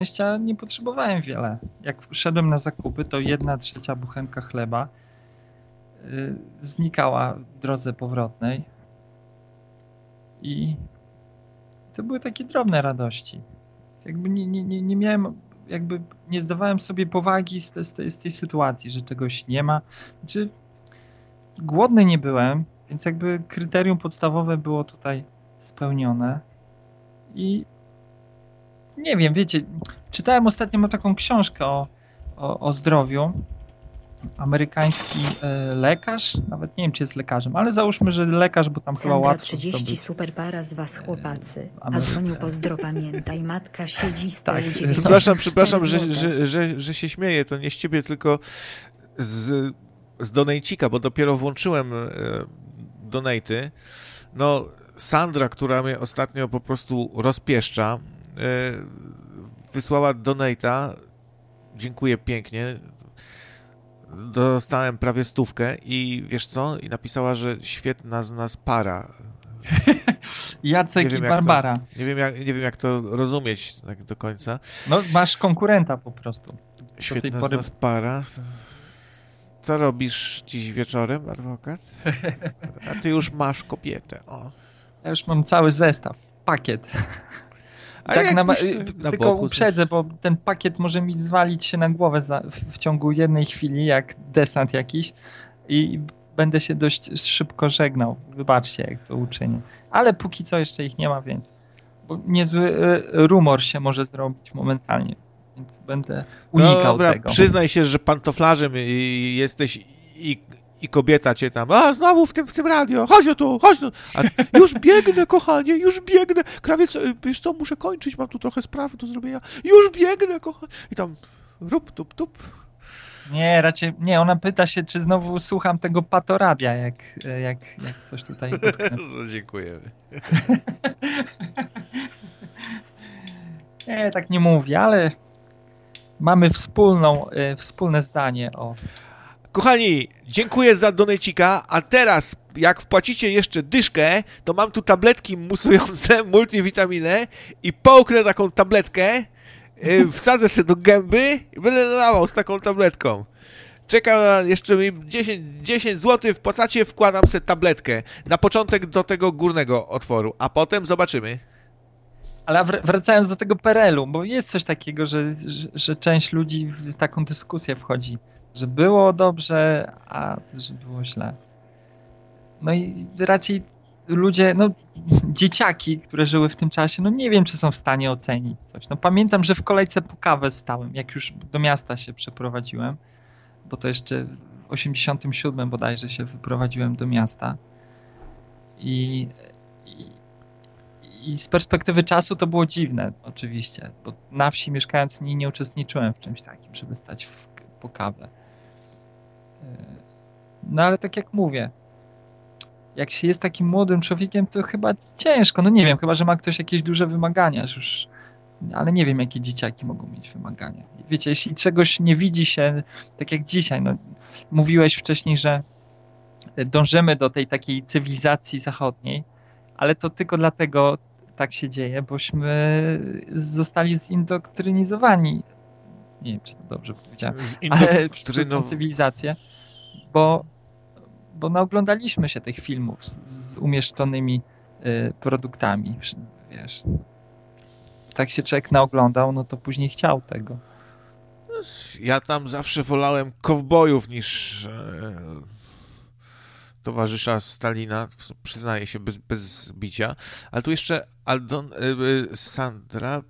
szczęścia nie potrzebowałem wiele. Jak szedłem na zakupy, to 1/3 bochenka chleba znikała w drodze powrotnej i to były takie drobne radości. Jakby nie miałem, jakby nie zdawałem sobie powagi z tej sytuacji, że czegoś nie ma. Znaczy, głodny nie byłem, więc jakby kryterium podstawowe było tutaj spełnione i nie wiem, wiecie, czytałem ostatnio, mam taką książkę o zdrowiu. Amerykański lekarz, nawet nie wiem, czy jest lekarzem, ale załóżmy, że lekarz, bo tam chyba Sandra łatwo 30 zdobyć. super para z was chłopacy. Ameryce. Antoniu pozdro, pamiętaj, matka siedzi z tyłu Tak. 94 Przepraszam, złote. że się śmieję, to nie z ciebie, tylko z Donejcika, bo dopiero włączyłem donaty. No, Sandra, która mnie ostatnio po prostu rozpieszcza, wysłała donata. Dziękuję pięknie. Dostałem prawie 100 i wiesz co? I napisała, że świetna z nas para. Jacek i Barbara. Nie wiem, jak to rozumieć tak do końca. No, masz konkurenta po prostu. Świetna z nas para. Co robisz dziś wieczorem, adwokat? A ty już masz kobietę. O. Ja już mam cały zestaw, pakiet. A Tak na tylko boku uprzedzę, bo ten pakiet może mi zwalić się na głowę w ciągu jednej chwili, jak desant jakiś i będę się dość szybko żegnał. Wybaczcie, jak to uczynię. Ale póki co jeszcze ich nie ma, więc bo niezły rumor się może zrobić momentalnie, więc będę unikał dobra, tego. Przyznaj się, że pantoflarzem jesteś i kobieta cię tam, a znowu w tym radio, chodź tu. A już biegnę, kochanie, już biegnę. Krawiec, wiesz co, muszę kończyć, mam tu trochę sprawy do zrobienia. Już biegnę, kochanie. I tam rup, tup. Nie, raczej nie, ona pyta się, czy znowu słucham tego patoradia, jak coś tutaj utknę. No, dziękujemy. Nie, tak nie mówię, ale mamy wspólne zdanie o... Kochani, dziękuję za donecika, a teraz jak wpłacicie jeszcze dyszkę, to mam tu tabletki musujące, multivitaminę i połknę taką tabletkę, wsadzę sobie do gęby i będę nadawał z taką tabletką. Czekam na jeszcze mi 10 zł, wpłacacie, wkładam sobie tabletkę na początek do tego górnego otworu, a potem zobaczymy. Ale wracając do tego PRL-u, bo jest coś takiego, że część ludzi w taką dyskusję wchodzi, że było dobrze, a że było źle. No i raczej ludzie, no dzieciaki, które żyły w tym czasie, no nie wiem, czy są w stanie ocenić coś. No pamiętam, że w kolejce po kawę stałem, jak już do miasta się przeprowadziłem, bo to jeszcze w 87 bodajże się wyprowadziłem do miasta. I z perspektywy czasu to było dziwne, oczywiście, bo na wsi mieszkając nie uczestniczyłem w czymś takim, żeby stać po kawę. No ale tak jak mówię, jak się jest takim młodym człowiekiem, to chyba ciężko, no nie wiem, chyba że ma ktoś jakieś duże wymagania, już, ale nie wiem, jakie dzieciaki mogą mieć wymagania. Wiecie, jeśli czegoś nie widzi się, tak jak dzisiaj, no, mówiłeś wcześniej, że dążymy do tej takiej cywilizacji zachodniej, ale to tylko dlatego tak się dzieje, bośmy zostali zindoktrynizowani. Nie wiem, czy to dobrze powiedziałem, ale przez tą cywilizację, bo naoglądaliśmy się tych filmów z umieszczonymi produktami, wiesz. Tak się człowiek naoglądał, no to później chciał tego. Ja tam zawsze wolałem kowbojów niż towarzysza Stalina, przyznaję się bez bicia, ale tu jeszcze Sandra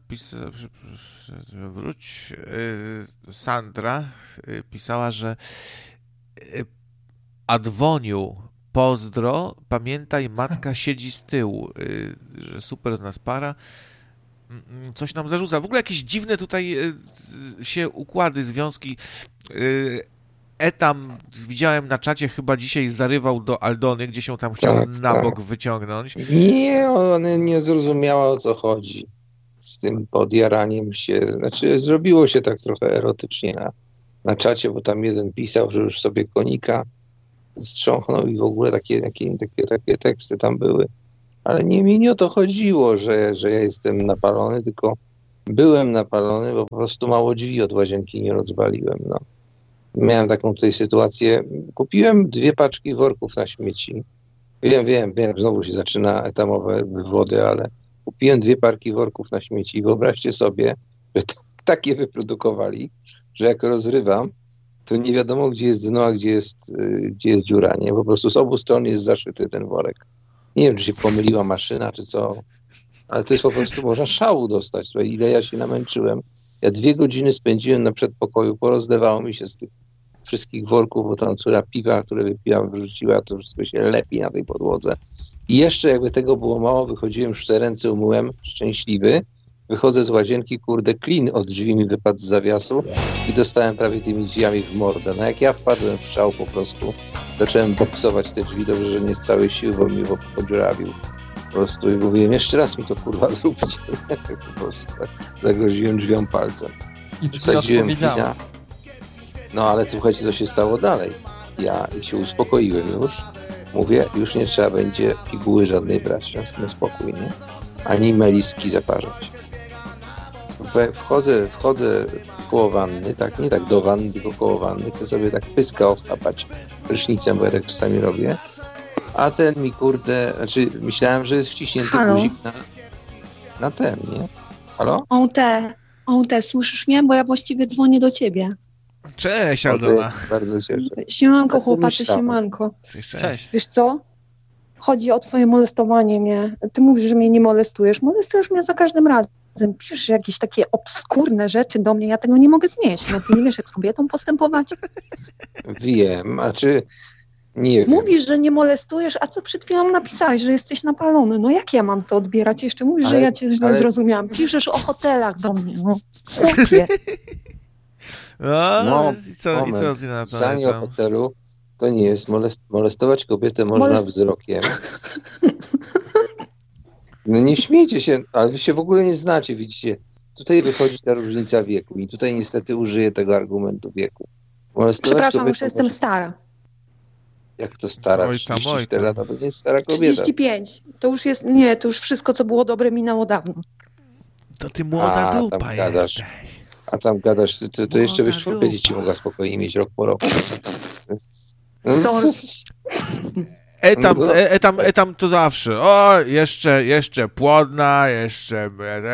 Sandra pisała, że Adwoniu, pozdro, pamiętaj, matka siedzi z tyłu, że super z nas para. Coś nam zarzuca. W ogóle jakieś dziwne tutaj się układy, związki. Etam, widziałem na czacie, chyba dzisiaj zarywał do Aldony, gdzie się tam chciał na bok wyciągnąć. Nie, ona nie zrozumiała, o co chodzi z tym podjaraniem się. Znaczy, zrobiło się tak trochę erotycznie na czacie, bo tam jeden pisał, że już sobie konika strząchnął i w ogóle takie teksty tam były. Ale mi nie o to chodziło, że ja jestem napalony, tylko byłem napalony, bo po prostu mało drzwi od łazienki nie rozwaliłem, no. Miałem taką tutaj sytuację. Kupiłem 2 paczki worków na śmieci. Wiem, znowu się zaczyna etamowe wywody, ale kupiłem 2 parki worków na śmieci i wyobraźcie sobie, że takie wyprodukowali, że jak rozrywam, to nie wiadomo, gdzie jest dno, a gdzie jest dziura, nie? Po prostu z obu stron jest zaszyty ten worek. Nie wiem, czy się pomyliła maszyna, czy co, ale to jest po prostu, można szału dostać. Słuchaj, ile ja się namęczyłem. Ja 2 godziny spędziłem na przedpokoju, porozlewało mi się z tych wszystkich worków, bo tam córa piwa, które wypiłam, wrzuciła, to wszystko się lepi na tej podłodze. I jeszcze jakby tego było mało, wychodziłem, już te ręce umyłem, szczęśliwy, wychodzę z łazienki, kurde, klin od drzwi mi wypadł z zawiasu i dostałem prawie tymi drzwiami w mordę. No jak ja wpadłem w szał po prostu, zacząłem boksować te drzwi, dobrze, że nie z całej siły, bo mnie podziurawił. Po prostu i mówiłem, jeszcze raz mi to kurwa zróbcie. Po prostu zagroziłem drzwiom palcem. I drzwi Wsadziłem odpowiedziały. klina. No ale słuchajcie, co się stało dalej. Ja się uspokoiłem już. Mówię, już nie trzeba będzie piguły żadnej brać na spokój, nie? Ani meliski zaparzać. Wchodzę koło wanny, tak, nie tak do wanny, tylko koło wanny. Chcę sobie tak pyska ochlapać prysznicem, bo ja tak czasami robię. A ten mi kurde, znaczy myślałem, że jest wciśnięty Halo? guzik na ten, nie? Halo? Te, słyszysz mnie? Bo ja właściwie dzwonię do ciebie. Cześć, O, to Aldona. ja bardzo cieszę. Siemanko, Tak chłopacy, myślałem. siemanko. Cześć. Wiesz co? Chodzi o twoje molestowanie mnie. Ty mówisz, że mnie nie molestujesz. Molestujesz mnie za każdym razem. Piszesz jakieś takie obskurne rzeczy do mnie. Ja tego nie mogę znieść. No ty nie wiesz, jak z kobietą postępować? Wiem, a czy nie wiem. Mówisz, że nie molestujesz, a co przed chwilą napisałeś, że jesteś napalony. No jak ja mam to odbierać? Jeszcze mówisz, że Ale- ja cię źle ale- zrozumiałam. Piszesz o hotelach do mnie. No, chłopie. No, i co moment. ty na to? Pisanie o hotelu to nie jest molestować kobietę można wzrokiem. No nie śmiejcie się, ale wy się w ogóle nie znacie, widzicie. Tutaj wychodzi ta różnica wieku i tutaj niestety użyję tego argumentu wieku. Molestować Przepraszam, kobietę już jestem można- stara. Tak. Jak to stara? Oj tam, 34 lata to nie jest stara kobieta. 35. To już jest, nie, to już wszystko, co było dobre, minęło dawno. To ty młoda A, tam dupa gadasz. jesteś. A tam gadasz, to jeszcze byś Młoda 4 dupa. dzieci mogła spokojnie mieć rok po roku. To- Etam to zawsze. O, jeszcze płodna, jeszcze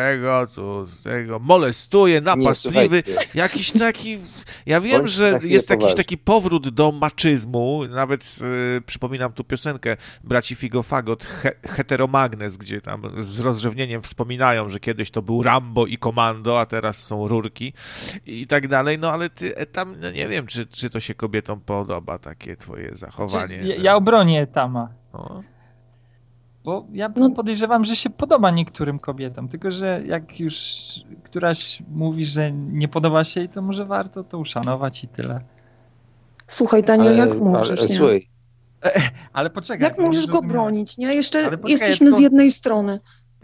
tego, molestuje, napastliwy. słuchajcie. Jakiś taki... Ja wiem, Bądź że na chwilę jest jakiś poważny. taki powrót do maczyzmu. Nawet przypominam tu piosenkę braci Figo Fagot, Heteromagnes, gdzie tam z rozrzewnieniem wspominają, że kiedyś to był Rambo i Komando, a teraz są rurki i tak dalej. No ale ty tam, no nie wiem, czy to się kobietom podoba, takie twoje zachowanie. Ja obronię Etama. No. Bo ja No- podejrzewam, że się podoba niektórym kobietom, tylko że jak już któraś mówi, że nie podoba się jej, to może warto to uszanować i tyle. Słuchaj, Daniel, jak możesz, nie? Słuchaj, Ale poczekaj. Jak to nie możesz go zrozumiałem. bronić, nie? Jeszcze Ale poczekaj, jesteśmy tylko- z jednej strony.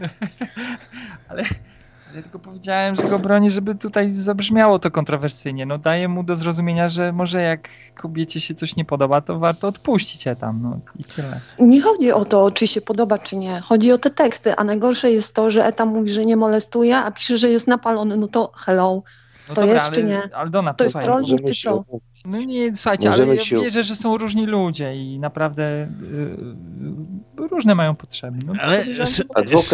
Ale ja tylko powiedziałem, że go bronię, żeby tutaj zabrzmiało to kontrowersyjnie. No daję mu do zrozumienia, że może jak kobiecie się coś nie podoba, to warto odpuścić Etam, no i tyle. Nie chodzi o to, czy się podoba, czy nie. Chodzi o te teksty, a najgorsze jest to, że Eta mówi, że nie molestuje, a pisze, że jest napalony. No to hello. No To jest, ale czy nie? Aldona, To jest słuchaj, troll? możemy czy się co? No nie, słuchajcie, Możemy ale ja się- wierzę, że są różni ludzie i naprawdę różne mają potrzeby. No, Ale, podejrzewam, że-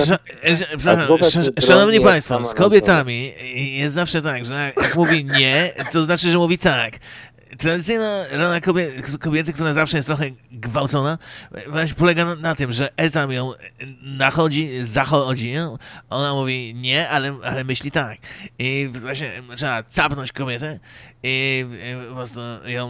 szanowni broni państwo, sama z na kobietami jest zawsze tak, że jak mówi nie, to znaczy, że mówi tak. Tradycyjna rola kobiety, która zawsze jest trochę gwałcona, właśnie polega na tym, że Etam ją zachodzi, ona mówi nie, ale myśli tak. I właśnie trzeba capnąć kobietę i po prostu ją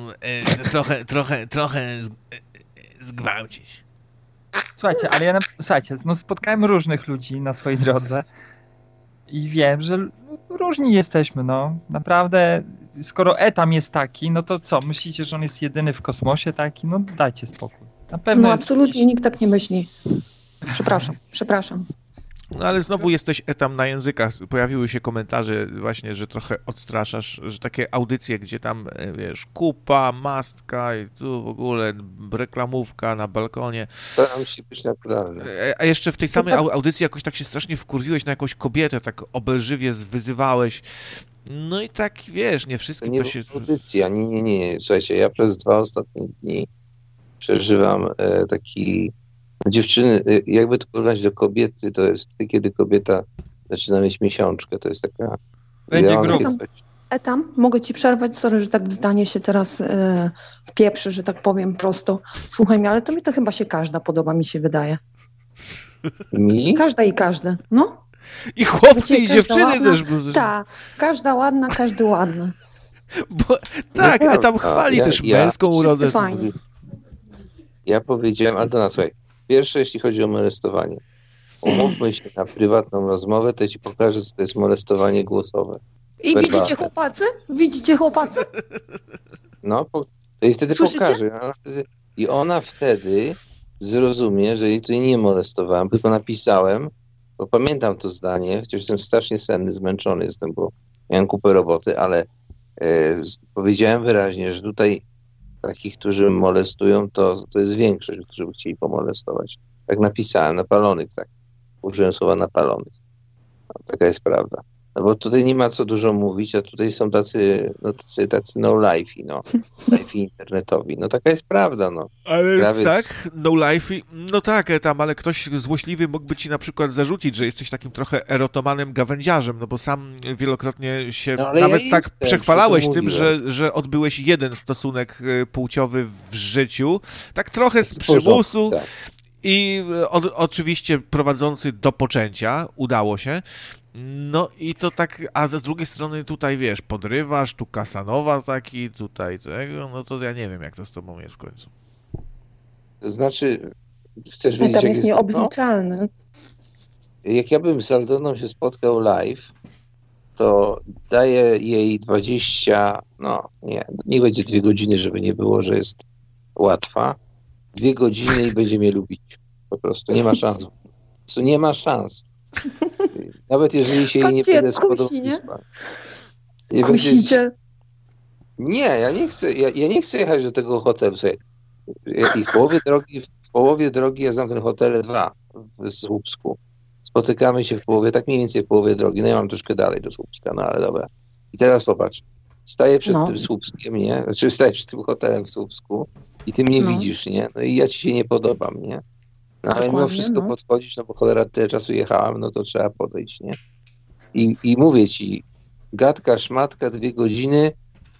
trochę zgwałcić. Słuchajcie, ale słuchajcie, no spotkałem różnych ludzi na swojej drodze i wiem, że różni jesteśmy, no. Naprawdę, skoro Etam jest taki, no to co, myślicie, że on jest jedyny w kosmosie taki? No dajcie spokój. Na pewno No jest absolutnie jakiś- nikt tak nie myśli. Przepraszam. No ale znowu jesteś tam na językach. Pojawiły się komentarze właśnie, że trochę odstraszasz, że takie audycje, gdzie tam, wiesz, kupa, mastka i tu w ogóle reklamówka na balkonie. Staram się być naturalny. A jeszcze w tej samej audycji jakoś tak się strasznie wkurwiłeś na jakąś kobietę, tak obelżywie wyzywałeś. No i tak, wiesz, nie wszystkim to się... Audycja, nie. Słuchajcie, ja przez 2 ostatnie dni przeżywam taki... Dziewczyny, jakby to porównać do kobiety, to jest kiedy kobieta zaczyna mieć miesiączkę, to jest taka... Będzie idealna grubo. coś. Etam, mogę ci przerwać, sorry, że tak w zdanie się teraz wpieprzę, że tak powiem prosto. Słuchaj mnie, ale to mi to chyba się każda podoba, mi się wydaje. Mi? Każda i każdy, no. I chłopcy, Wiecie, i dziewczyny ładna, też. Tak, każda ładna, każdy ładny. Bo, tak, No, tam chwali też ja- męską urodę. Wszyscy fajni. Ja powiedziałem, Aldona, słuchaj, pierwsze jeśli chodzi o molestowanie. Umówmy się na prywatną rozmowę, to ci pokażę, co to jest molestowanie głosowe. I Werbalne. widzicie chłopacy? Widzicie chłopacy? No, to jej wtedy Słyszycie? pokażę. I ona wtedy zrozumie, że jej tutaj nie molestowałem, tylko napisałem, bo pamiętam to zdanie, chociaż jestem strasznie senny, zmęczony jestem, bo miałem kupę roboty, ale powiedziałem wyraźnie, że tutaj takich, którzy molestują, to jest większość, którzy by chcieli pomolestować. Tak napisałem, napalonych, tak. Użyłem słowa napalonych. No, taka jest prawda. No bo tutaj nie ma co dużo mówić, a tutaj są tacy no-life, no. Life internetowi. No taka jest prawda, no. Ale Krawiec- tak, no life, no tak, tam, ale ktoś złośliwy mógłby ci na przykład zarzucić, że jesteś takim trochę erotomanym gawędziarzem, no bo sam wielokrotnie się No, ale nawet ja tak jestem, przechwalałeś co tu tym, mówiłem. że odbyłeś jeden stosunek płciowy w życiu, tak trochę z W porządku, przymusu tak. i oczywiście prowadzący do poczęcia, udało się. No i to tak, a z drugiej strony tutaj, wiesz, podrywasz, tu Kasanowa taki, tutaj tego, no to ja nie wiem, jak to z tobą jest w końcu. To znaczy, chcesz wiedzieć, Etam jak jest jest nieobliczalny. Jak ja bym z Aldoną się spotkał live, to daję jej 20, no nie będzie 2 godziny, żeby nie było, że jest łatwa. 2 godziny i będzie mnie lubić. Po prostu nie ma szans. Po prostu nie ma szans. Nawet jeżeli się jej nie Patrzcie, będę spodobał. kusi, nie? Nie będzie- Kusicie. Nie, ja nie chcę, ja nie chcę jechać do tego hotelu. Słuchaj, i w połowie drogi ja znam ten hotel 2 w Słupsku. Spotykamy się w połowie, tak mniej więcej w połowie drogi. No ja mam troszkę dalej do Słupska, no ale dobra. I teraz popatrz, staję przed No. tym Słupskiem, nie? Znaczy staję przed tym hotelem w Słupsku i ty mnie No. widzisz, nie? No i ja ci się nie podobam, nie? No ale mimo Dokładnie, wszystko no. podchodzisz, no bo cholera tyle czasu jechałem, no to trzeba podejść, nie? I mówię ci, gadka, szmatka, 2 godziny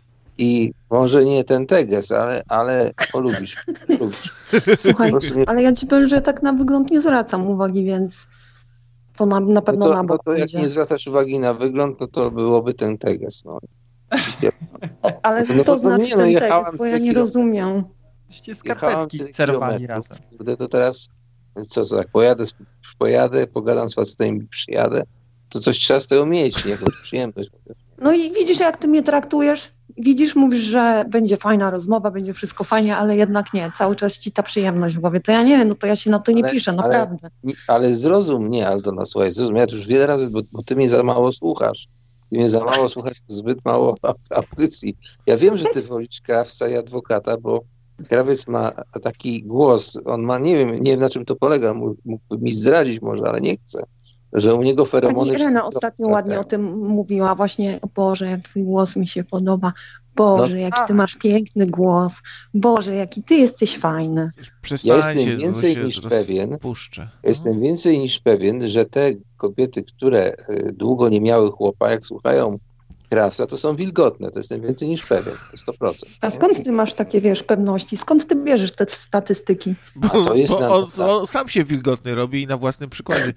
i może nie ten teges, ale polubisz. lubisz. Słuchaj, Po prostu nie- ale ja ci powiem, że tak na wygląd nie zwracam uwagi, więc to na pewno na no bok to jak pójdzie. nie zwracasz uwagi na wygląd, no to byłoby ten teges, no. Ale No co to znaczy nie, no ten jechałem tekst, bo ja tyle nie kilometrów. rozumiem. Żeście Jechałem skarpetki tyle cerwali kilometrów, razem. kurde, to teraz tak, pojadę, pogadam z facetem i przyjadę, to coś trzeba z tego mieć, nie? Jakąś przyjemność. No i widzisz, jak ty mnie traktujesz? Widzisz, mówisz, że będzie fajna rozmowa, będzie wszystko fajnie, ale jednak nie. Cały czas ci ta przyjemność w głowie. To ja nie wiem, no to ja się na to nie Ale- piszę, ale- naprawdę. Ale zrozum mnie, Aldona, słuchaj, zrozum, ja to już wiele razy, bo ty mnie za mało słuchasz. Ty mnie za mało słuchasz, zbyt mało audycji. Ja wiem, że ty wolisz krawca i adwokata, bo krawiec ma taki głos, on ma, nie wiem na czym to polega, mógłby mi zdradzić może, ale nie chcę, że u niego feromony... Pani Irena ostatnio ładnie o tym mówiła, właśnie, o Boże, jak twój głos mi się podoba. Boże, No jaki tak. ty masz piękny głos. Boże, jaki ty jesteś fajny. Ja Przestańcie, jestem bo więcej się niż pewien, rozpuszczę. jestem więcej niż pewien, że te kobiety, które długo nie miały chłopa, jak słuchają krawca, to są wilgotne. To jestem więcej niż pewien. To 100%. A nie? skąd ty masz takie, wiesz, pewności? Skąd ty bierzesz te statystyki? Bo, to jest bo na- on sam się wilgotny robi i na własnym przykładzie.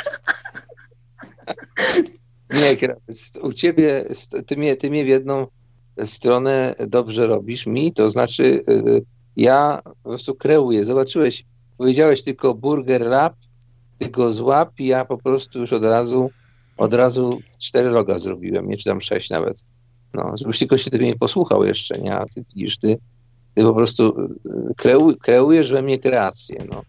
Nie, krawiec, u ciebie, ty mnie w jedną stronę dobrze robisz. Mi, to znaczy ja po prostu kreuję. Zobaczyłeś, powiedziałeś tylko burger lap, tylko złap i ja po prostu już od razu 4 loga zrobiłem, nie czy tam 6 nawet. No, żebyś tylko się ty mnie posłuchał jeszcze, nie? A ty widzisz, ty po prostu kreujesz we mnie kreację, no.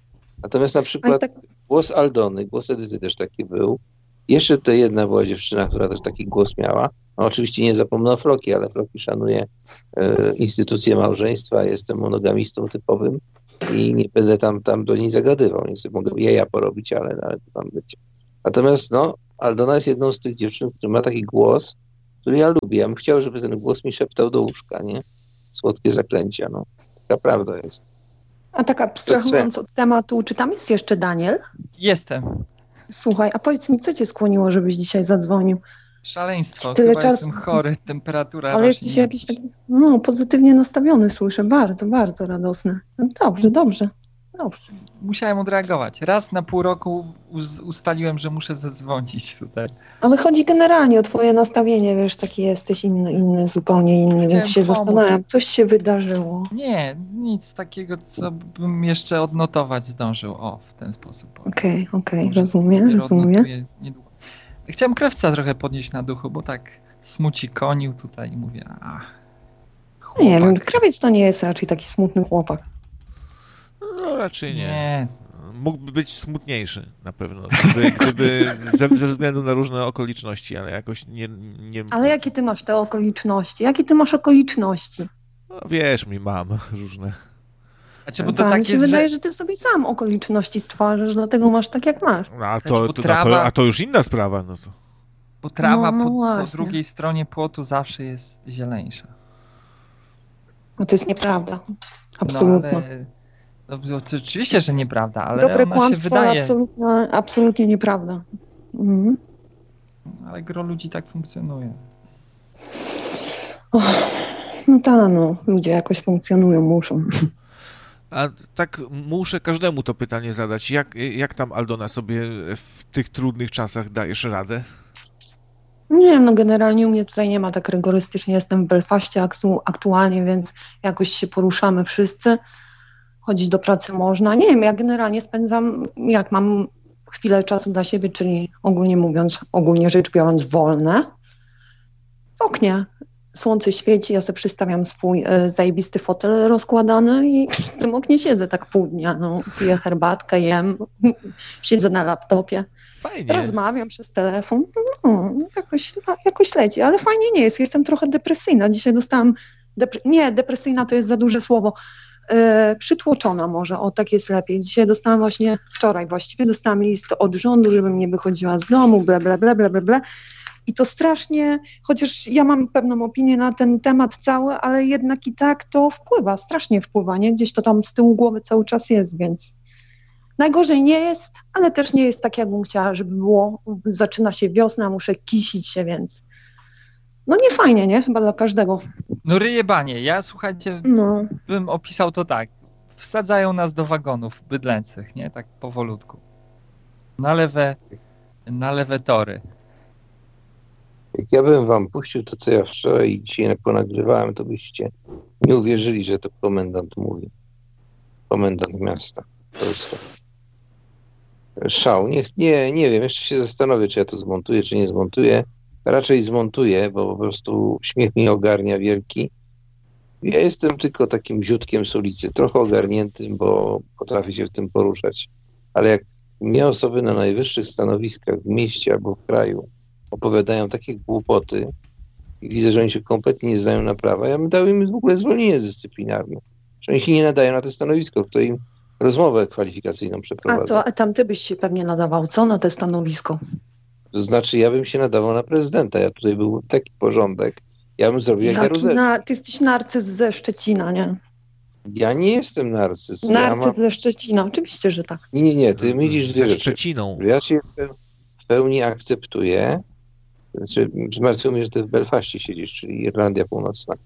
Natomiast na Ale przykład tak, głos Aldony, głos Edyty też taki był. Jeszcze tutaj jedna była dziewczyna, która też taki głos miała. No, oczywiście nie zapomnę o Floki, ale Floki szanuje instytucję małżeństwa. Jestem monogamistą typowym i nie będę tam do niej zagadywał. Nie sobie mogę jaja porobić, ale to tam będzie. Natomiast no, Aldona jest jedną z tych dziewczyn, która ma taki głos, który ja lubię. Ja bym chciał, żeby ten głos mi szeptał do łóżka, nie? Słodkie zaklęcia, no. Taka prawda jest. a tak abstrahując od tematu, czy tam jest jeszcze Daniel? Jestem. Słuchaj, a powiedz mi, co cię skłoniło, żebyś dzisiaj zadzwonił? Szaleństwo, Tyle chyba czasu. jestem chory, temperatura Ale rośnie. jesteś jakiś taki, pozytywnie nastawiony, słyszę. Bardzo, bardzo radosny. No dobrze. Musiałem odreagować. Raz na pół roku ustaliłem, że muszę zadzwonić tutaj. Ale chodzi generalnie o twoje nastawienie, wiesz, taki jesteś inny, zupełnie inny, więc Chciałem się pomóc. zastanawiam, coś się wydarzyło. Nie, nic takiego, co bym jeszcze odnotować zdążył. O, w ten sposób. Okej, Może rozumiem. odnotuję niedługo. Chciałem Krewca trochę podnieść na duchu, bo tak smuci konił tutaj i mówię, Nie wiem, chłopak. Krawiec to nie jest raczej taki smutny chłopak. No raczej nie. Nie, Mógłby być smutniejszy na pewno, gdyby ze względu na różne okoliczności, ale jakoś nie... Ale jakie ty masz te okoliczności? Jakie ty masz okoliczności? No, wiesz mi, mam różne. znaczy, bo to Tak, tak mi się jest, wydaje, że że ty sobie sam okoliczności stwarzasz, dlatego masz tak, jak masz. No, a, Znaczy, bo to, trawa- a to już inna sprawa, no to... bo trawa No po właśnie. drugiej stronie płotu zawsze jest zieleńsza. No to jest nieprawda. Absolutnie. No, ale, to oczywiście, że nieprawda, ale Dobre ona się kłamstwo, wydaje. absolutnie nieprawda. Mhm. Ale gro ludzi tak funkcjonuje. No tak, ludzie jakoś funkcjonują, muszą. A tak muszę każdemu to pytanie zadać. Jak tam, Aldona, sobie w tych trudnych czasach dajesz radę? Nie wiem, generalnie u mnie tutaj nie ma tak rygorystycznie. Jestem w Belfaście aktualnie, więc jakoś się poruszamy wszyscy. Chodzić do pracy można. Nie wiem, ja generalnie spędzam, jak mam chwilę czasu dla siebie, czyli ogólnie rzecz biorąc wolne, w oknie. Słońce świeci, ja sobie przystawiam swój zajebisty fotel rozkładany i w tym oknie siedzę tak pół dnia. Piję herbatkę, jem, siedzę na laptopie. Fajnie. Rozmawiam przez telefon, jakoś leci, ale fajnie nie jest, jestem trochę depresyjna. Dzisiaj dostałam, depresyjna to jest za duże słowo, przytłoczona może, tak jest lepiej. Dzisiaj dostałam wczoraj właściwie dostałam list od rządu, żebym nie wychodziła z domu, bla, bla, bla, bla, bla, bla. I to strasznie, chociaż ja mam pewną opinię na ten temat cały, ale jednak i tak to wpływa, strasznie wpływa, nie? Gdzieś to tam z tyłu głowy cały czas jest, więc najgorzej nie jest, ale też nie jest tak, jakbym chciała, żeby było. Zaczyna się wiosna, muszę kisić się, więc nie fajnie, nie? Chyba dla każdego. No ryje banie. Ja, słuchajcie, bym opisał to tak. Wsadzają nas do wagonów bydlęcych, nie? Tak powolutku. Na lewe tory. Jak ja bym wam puścił to, co ja wczoraj i dzisiaj ponagrywałem, to byście nie uwierzyli, że to komendant mówi. Komendant miasta. To jest szał. Nie wiem, jeszcze się zastanowię, czy ja to zmontuję, czy nie zmontuję. Raczej zmontuję, bo po prostu śmiech mi ogarnia wielki. Ja jestem tylko takim ziutkiem z ulicy, trochę ogarniętym, bo potrafię się w tym poruszać. Ale jak mnie osoby na najwyższych stanowiskach w mieście albo w kraju opowiadają takie głupoty i widzę, że oni się kompletnie nie zdają na prawa, ja bym dał im w ogóle zwolnienie dyscyplinarne. Że oni się nie nadają na to stanowisko, które im rozmowę kwalifikacyjną przeprowadza. A tam ty byś się pewnie nadawał, co? Na te stanowisko? To znaczy, ja bym się nadawał na prezydenta. Ja tutaj był taki porządek. Ja bym zrobił jak Jaruzelski. Ty jesteś narcyz ze Szczecina, nie? Ja nie jestem narcyz. Narcyz ze Szczecina, oczywiście, że tak. Nie, ty mylisz dwie Ze rzeczy. Szczeciną. Ja się w pełni akceptuję. Znaczy, zmartwiło mnie, że ty w Belfaście siedzisz, czyli Irlandia Północna.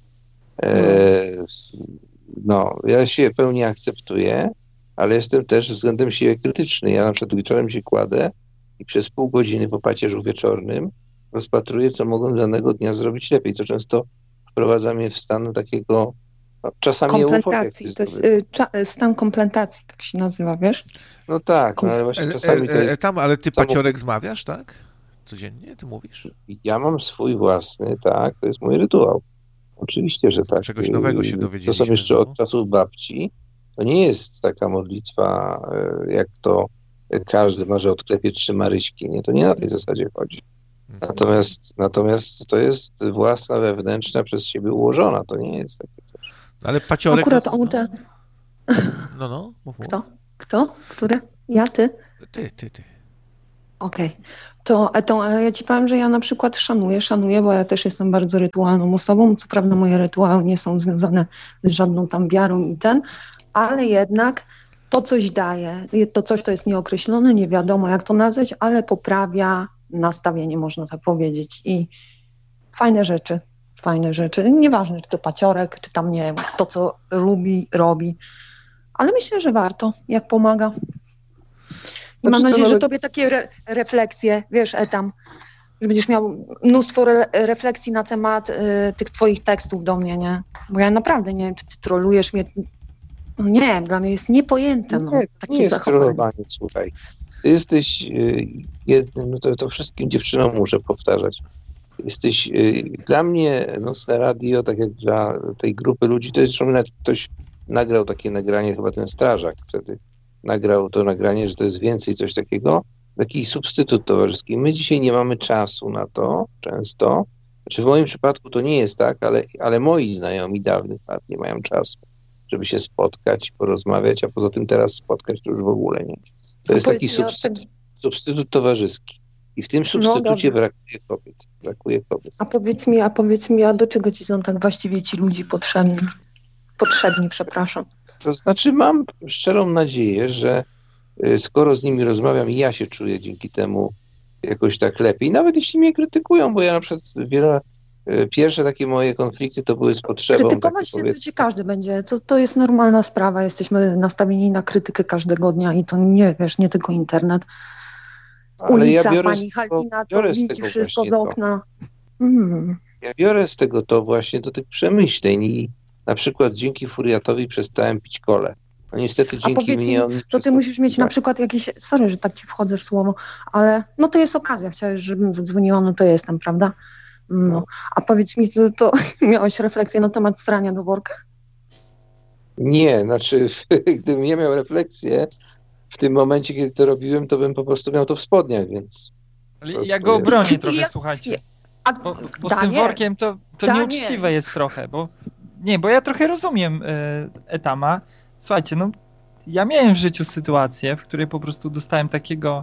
Ja się w pełni akceptuję, ale jestem też względem siebie krytyczny. Ja na przykład wieczorem się kładę i przez pół godziny po pacierzu wieczornym rozpatruję, co mogłem danego dnia zrobić lepiej, co często wprowadza mnie w stan takiego czasami kompletacji. To jest stan kompletacji, tak się nazywa, wiesz? No tak, ale właśnie czasami to jest... Ale ty paciorek zmawiasz, tak? Codziennie, ty mówisz? Ja mam swój własny, tak, to jest mój rytuał. Oczywiście, że tak. Czegoś nowego się dowiedzieliśmy. To są jeszcze od czasów babci. To nie jest taka modlitwa, jak to każdy może odklepie 3 Maryśki. Nie, to nie na tej zasadzie chodzi. Natomiast to jest własna, wewnętrzna, przez siebie ułożona. To nie jest takie coś. Ale paciorek... Akurat on te... No, mów. Kto? Który? Ja, ty? Ty. Okej. To ja ci powiem, że ja na przykład szanuję, bo ja też jestem bardzo rytualną osobą. Co prawda moje rytuały nie są związane z żadną tam wiarą ale jednak to coś daje. To coś to jest nieokreślone, nie wiadomo jak to nazwać, ale poprawia nastawienie, można tak powiedzieć. I fajne rzeczy. Nieważne, czy to paciorek, czy tam, nie wiem, kto co robi. Ale myślę, że warto, jak pomaga. I mam nadzieję, że tobie takie refleksje, wiesz, Etam, że będziesz miał mnóstwo refleksji na temat tych twoich tekstów do mnie, nie? Bo ja naprawdę nie wiem, czy ty trolujesz mnie. No nie wiem, dla mnie jest niepojęte. No, takie nie jest zachowanie. trollowanie, słuchaj. Ty jesteś jednym, no to wszystkim dziewczynom muszę powtarzać. Jesteś dla mnie Nocne Radio, tak jak dla tej grupy ludzi, to jest, zresztą nawet ktoś nagrał takie nagranie, chyba ten strażak wtedy nagrał to nagranie, że to jest więcej coś takiego, taki substytut towarzyski. My dzisiaj nie mamy czasu na to często. Znaczy w moim przypadku to nie jest tak, ale moi znajomi dawnych lat nie mają czasu, żeby się spotkać, porozmawiać, a poza tym teraz spotkać to już w ogóle nie. To jest taki substytut towarzyski. I w tym substytucie brakuje kobiet. A powiedz mi, a do czego ci są tak właściwie ci ludzie potrzebni, przepraszam. To znaczy mam szczerą nadzieję, że skoro z nimi rozmawiam, ja się czuję dzięki temu jakoś tak lepiej. Nawet jeśli mnie krytykują, bo ja na przykład pierwsze takie moje konflikty to były z potrzebą. Krytykować się każdy będzie. To jest normalna sprawa. Jesteśmy nastawieni na krytykę każdego dnia i to nie tylko internet. Ulica, pani Halina, co widzi wszystko z okna. Ja biorę z tego to właśnie do tych przemyśleń i na przykład dzięki Furiatowi przestałem pić kolę. No niestety dzięki mnie on... To ty musisz mieć na przykład jakieś... Sorry, że tak ci wchodzę w słowo, ale no to jest okazja. Chciałeś, żebym zadzwoniła, no to jestem, prawda? No. A powiedz mi, to miałeś refleksję na temat strania do worka? Nie, znaczy gdybym nie miał refleksję w tym momencie, kiedy to robiłem, to bym po prostu miał to w spodniach, więc... Ale ja go obronię trochę, słuchajcie. Bo z tym workiem to nieuczciwe jest trochę, bo ja trochę rozumiem Etama. Słuchajcie, no ja miałem w życiu sytuację, w której po prostu dostałem takiego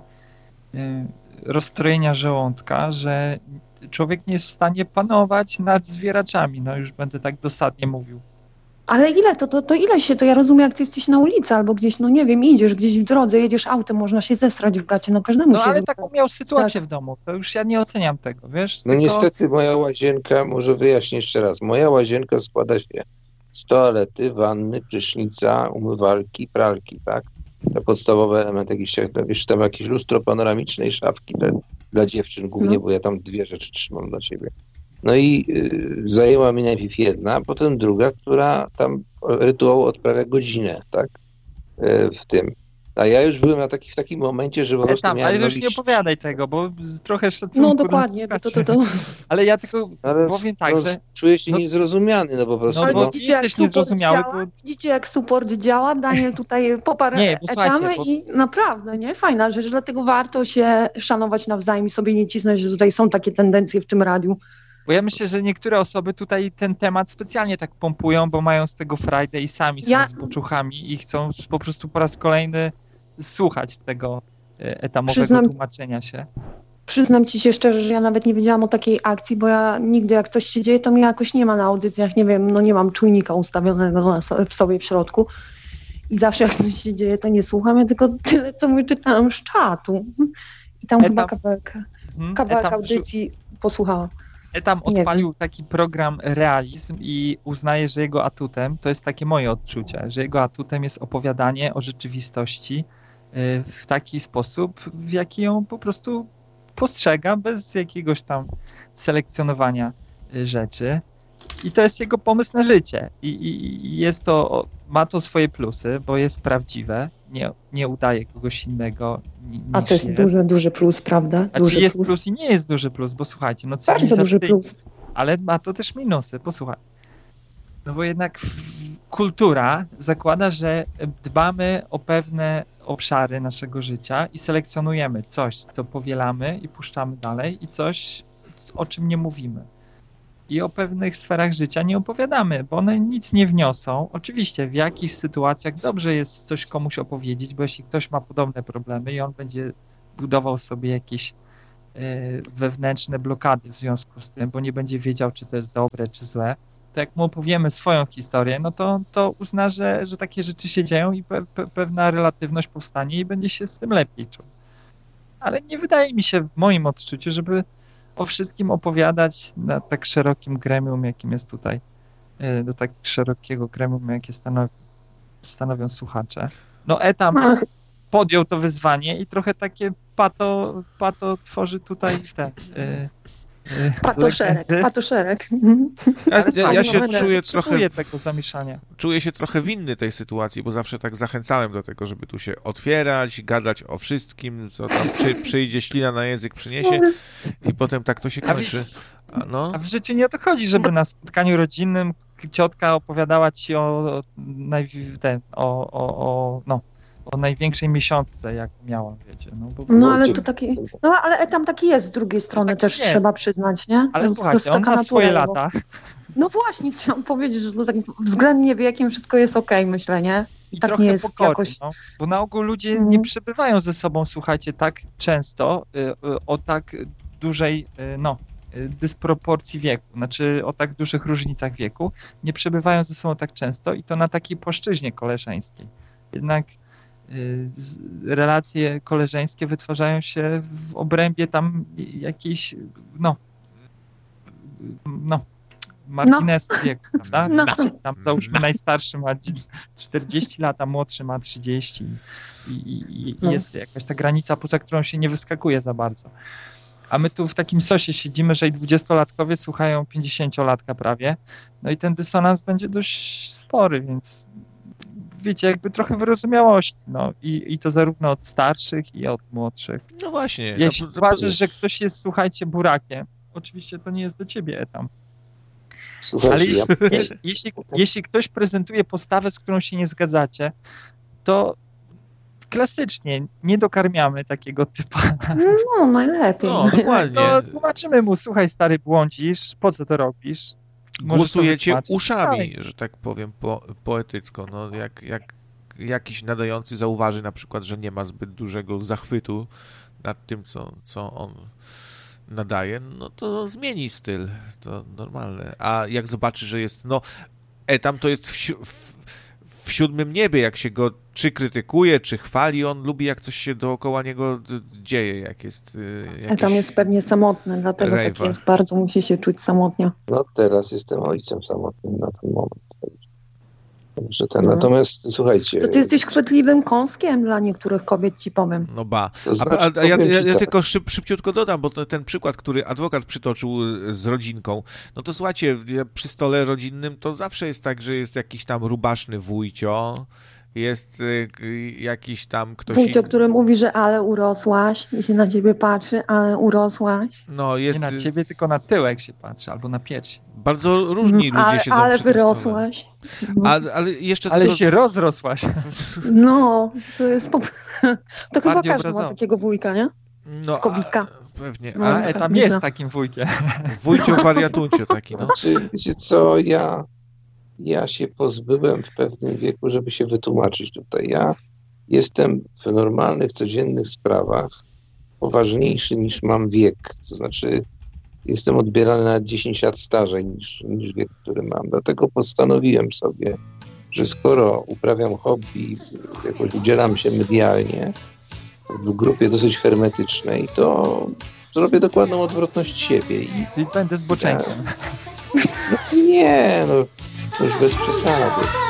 rozstrojenia żołądka, że człowiek nie jest w stanie panować nad zwieraczami. No już będę tak dosadnie mówił. Ale ile? To ile się? To ja rozumiem, jak ty jesteś na ulicy albo gdzieś, no nie wiem, idziesz gdzieś w drodze, jedziesz autem, można się zesrać w gacie, no każdemu się... No ale taką miał sytuację w domu, to już ja nie oceniam tego, wiesz? No niestety moja łazienka, może wyjaśnię jeszcze raz, moja łazienka składa się z toalety, wanny, prysznica, umywalki, pralki, tak? Te podstawowe elementy, wiesz, tam jakieś lustro panoramiczne i szafki dla dziewczyn głównie, bo ja tam 2 rzeczy trzymam dla siebie. No i zajęła mi najpierw jedna, potem druga, która tam rytuał odprawia godzinę, tak? W tym. A ja już byłem w takim momencie, że po prostu miałem... Ale już nie opowiadaj tego, bo trochę szacunku... No dokładnie, bo to... Ale ja tylko powiem tak, że... Czuję się niezrozumiany, no po prostu. Ale widzicie, jak support działa, Daniel tutaj poparł etamy i naprawdę, nie? Fajna rzecz, dlatego warto się szanować nawzajem i sobie nie cisnąć, że tutaj są takie tendencje w tym radiu. Bo ja myślę, że niektóre osoby tutaj ten temat specjalnie tak pompują, bo mają z tego frajdę i sami są zboczuchami i chcą po prostu po raz kolejny słuchać tego etamowego tłumaczenia się. Przyznam ci się szczerze, że ja nawet nie wiedziałam o takiej akcji, bo ja nigdy jak coś się dzieje, to mnie jakoś nie ma na audycjach, nie wiem, no nie mam czujnika ustawionego w sobie w środku i zawsze jak coś się dzieje, to nie słucham, ja tylko tyle, co czytałam z czatu i tam chyba kawałek audycji posłuchałam. Etam odpalił taki program Realizm i uznaje, że jego atutem, to jest takie moje odczucie, że jego atutem jest opowiadanie o rzeczywistości w taki sposób, w jaki ją po prostu postrzega, bez jakiegoś tam selekcjonowania rzeczy. I to jest jego pomysł na życie. I jest to, ma to swoje plusy, bo jest prawdziwe, nie udaje kogoś innego. A to jest duży plus, prawda? Znaczy jest plus i nie jest duży plus, bo słuchajcie, no bardzo duży plus. Ale ma to też minusy, posłuchaj. No bo jednak kultura zakłada, że dbamy o pewne obszary naszego życia i selekcjonujemy coś, co powielamy i puszczamy dalej i coś, o czym nie mówimy. I o pewnych sferach życia nie opowiadamy, bo one nic nie wniosą. Oczywiście w jakichś sytuacjach dobrze jest coś komuś opowiedzieć, bo jeśli ktoś ma podobne problemy i on będzie budował sobie jakieś wewnętrzne blokady w związku z tym, bo nie będzie wiedział, czy to jest dobre, czy złe, to jak mu opowiemy swoją historię, no to uzna, że takie rzeczy się dzieją i pewna relatywność powstanie i będzie się z tym lepiej czuł. Ale nie wydaje mi się w moim odczuciu, żeby o wszystkim opowiadać na tak szerokim gremium, jakim jest tutaj, do tak szerokiego gremium, jakie stanowią słuchacze. No Etam podjął to wyzwanie i trochę takie pato tworzy tutaj te... Patoszerek. Ja się czuję trochę... tego zamieszania. Czuję się trochę winny tej sytuacji, bo zawsze tak zachęcałem do tego, żeby tu się otwierać, gadać o wszystkim, co tam przyjdzie, ślina na język przyniesie i potem tak to się kończy. A w życiu nie o to chodzi, żeby na spotkaniu rodzinnym ciotka opowiadała ci o największej miesiączce, jak miałam, wiecie. Ale to taki, ale tam taki jest z drugiej strony tak też jest. Trzeba przyznać, nie? Ale słuchajcie, on ma swoje lata. No właśnie, chciałam powiedzieć, że to tak względnie wiekiem wszystko jest okej, myślę, nie? I tak trochę nie jest pokory, jakoś... bo na ogół ludzie nie przebywają ze sobą, słuchajcie, tak często, o tak dużej, dysproporcji wieku, znaczy o tak dużych różnicach wieku, nie przebywają ze sobą tak często i to na takiej płaszczyźnie koleżeńskiej. Jednak relacje koleżeńskie wytwarzają się w obrębie tam jakiejś, marginesu wieku, prawda? Tam załóżmy najstarszy ma 40 lat, a młodszy ma 30 i jest jakaś ta granica, poza którą się nie wyskakuje za bardzo. A my tu w takim sosie siedzimy, że i 20-latkowie słuchają 50-latka prawie, no i ten dysonans będzie dość spory, więc wiecie, jakby trochę wyrozumiałości, i to zarówno od starszych i od młodszych. No właśnie. Jeśli uważasz, że ktoś jest, słuchajcie, burakiem, oczywiście to nie jest do ciebie, Etam. Ale jeśli ktoś prezentuje postawę, z którą się nie zgadzacie, to klasycznie nie dokarmiamy takiego typa. No, najlepiej. No, dokładnie. To tłumaczymy mu, słuchaj, stary, błądzisz, po co to robisz? Głosujecie uszami, że tak powiem poetycko. No, jak jakiś nadający zauważy na przykład, że nie ma zbyt dużego zachwytu nad tym, co on nadaje, no to zmieni styl. To normalne. A jak zobaczy, że jest, Etam to jest w siódmym niebie, jak się go czy krytykuje, czy chwali, on lubi, jak coś się dookoła niego dzieje, jak jest Etam jest pewnie samotny, dlatego tak jest, bardzo musi się czuć samotnie. No teraz jestem ojcem samotnym na ten moment. Natomiast słuchajcie... To ty jesteś chwytliwym kąskiem dla niektórych kobiet, ci powiem. No ba. To znaczy, Ja tylko szybciutko dodam, bo ten przykład, który adwokat przytoczył z rodzinką, no to słuchajcie, przy stole rodzinnym to zawsze jest tak, że jest jakiś tam rubaszny wujcio, jest jakiś tam ktoś... Wujcio, który mówi, że ale urosłaś i się na ciebie patrzy, ale urosłaś. No, jest... Nie na ciebie, tylko na tyłek się patrzy, albo na piersi. Bardzo różni ludzie siedzą ale przy tym wyrosłaś. Ale jeszcze... Ale się rozrosłaś. No, to jest... To chyba Bardziej każdy ma obrazowo. takiego wujka, nie? No, Kobitka. Pewnie. Ale tam jest takim wujkiem. Wujcio wariatuncio taki, no. Wiecie co, ja się pozbyłem w pewnym wieku, żeby się wytłumaczyć tutaj. Ja jestem w normalnych, codziennych sprawach poważniejszy niż mam wiek. To znaczy jestem odbierany na 10 lat starzej niż wiek, który mam. Dlatego postanowiłem sobie, że skoro uprawiam hobby, jakoś udzielam się medialnie w grupie dosyć hermetycznej, to zrobię dokładną odwrotność siebie. Czyli będę zboczeńcem. Już bez przesady.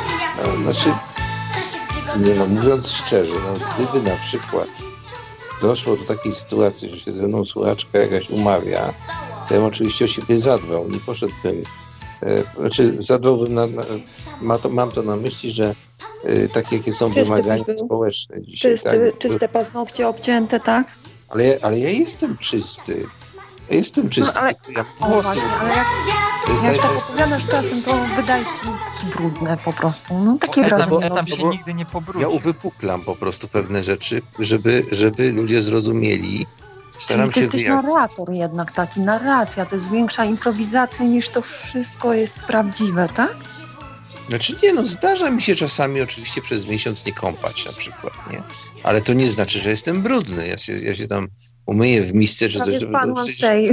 Mówiąc szczerze, gdyby na przykład doszło do takiej sytuacji, że się ze mną słuchaczka jakaś umawia, to ja bym oczywiście o siebie zadbał, nie poszedłbym, zadbałbym mam to na myśli, że takie jakie są wymagania społeczne dzisiaj. Czyste paznokcie obcięte, tak? Ale ja jestem czysty. Ja jestem czysty. Właśnie, ale jak... Jak tak jest... opowiadasz czasem, to wydaje się takie brudne po prostu. No takie wrażenie. Tam się bo nigdy nie pobrudzi. Ja uwypuklam po prostu pewne rzeczy, żeby ludzie zrozumieli. Staram Czyli się ty jesteś narrator jednak taki, narracja, to jest większa improwizacja niż to wszystko jest prawdziwe, tak? Znaczy nie, no zdarza mi się czasami oczywiście przez miesiąc nie kąpać na przykład, nie? Ale to nie znaczy, że jestem brudny. Ja się tam umyję w misce czy coś, Prawie żeby... spadłam przecież- z tej.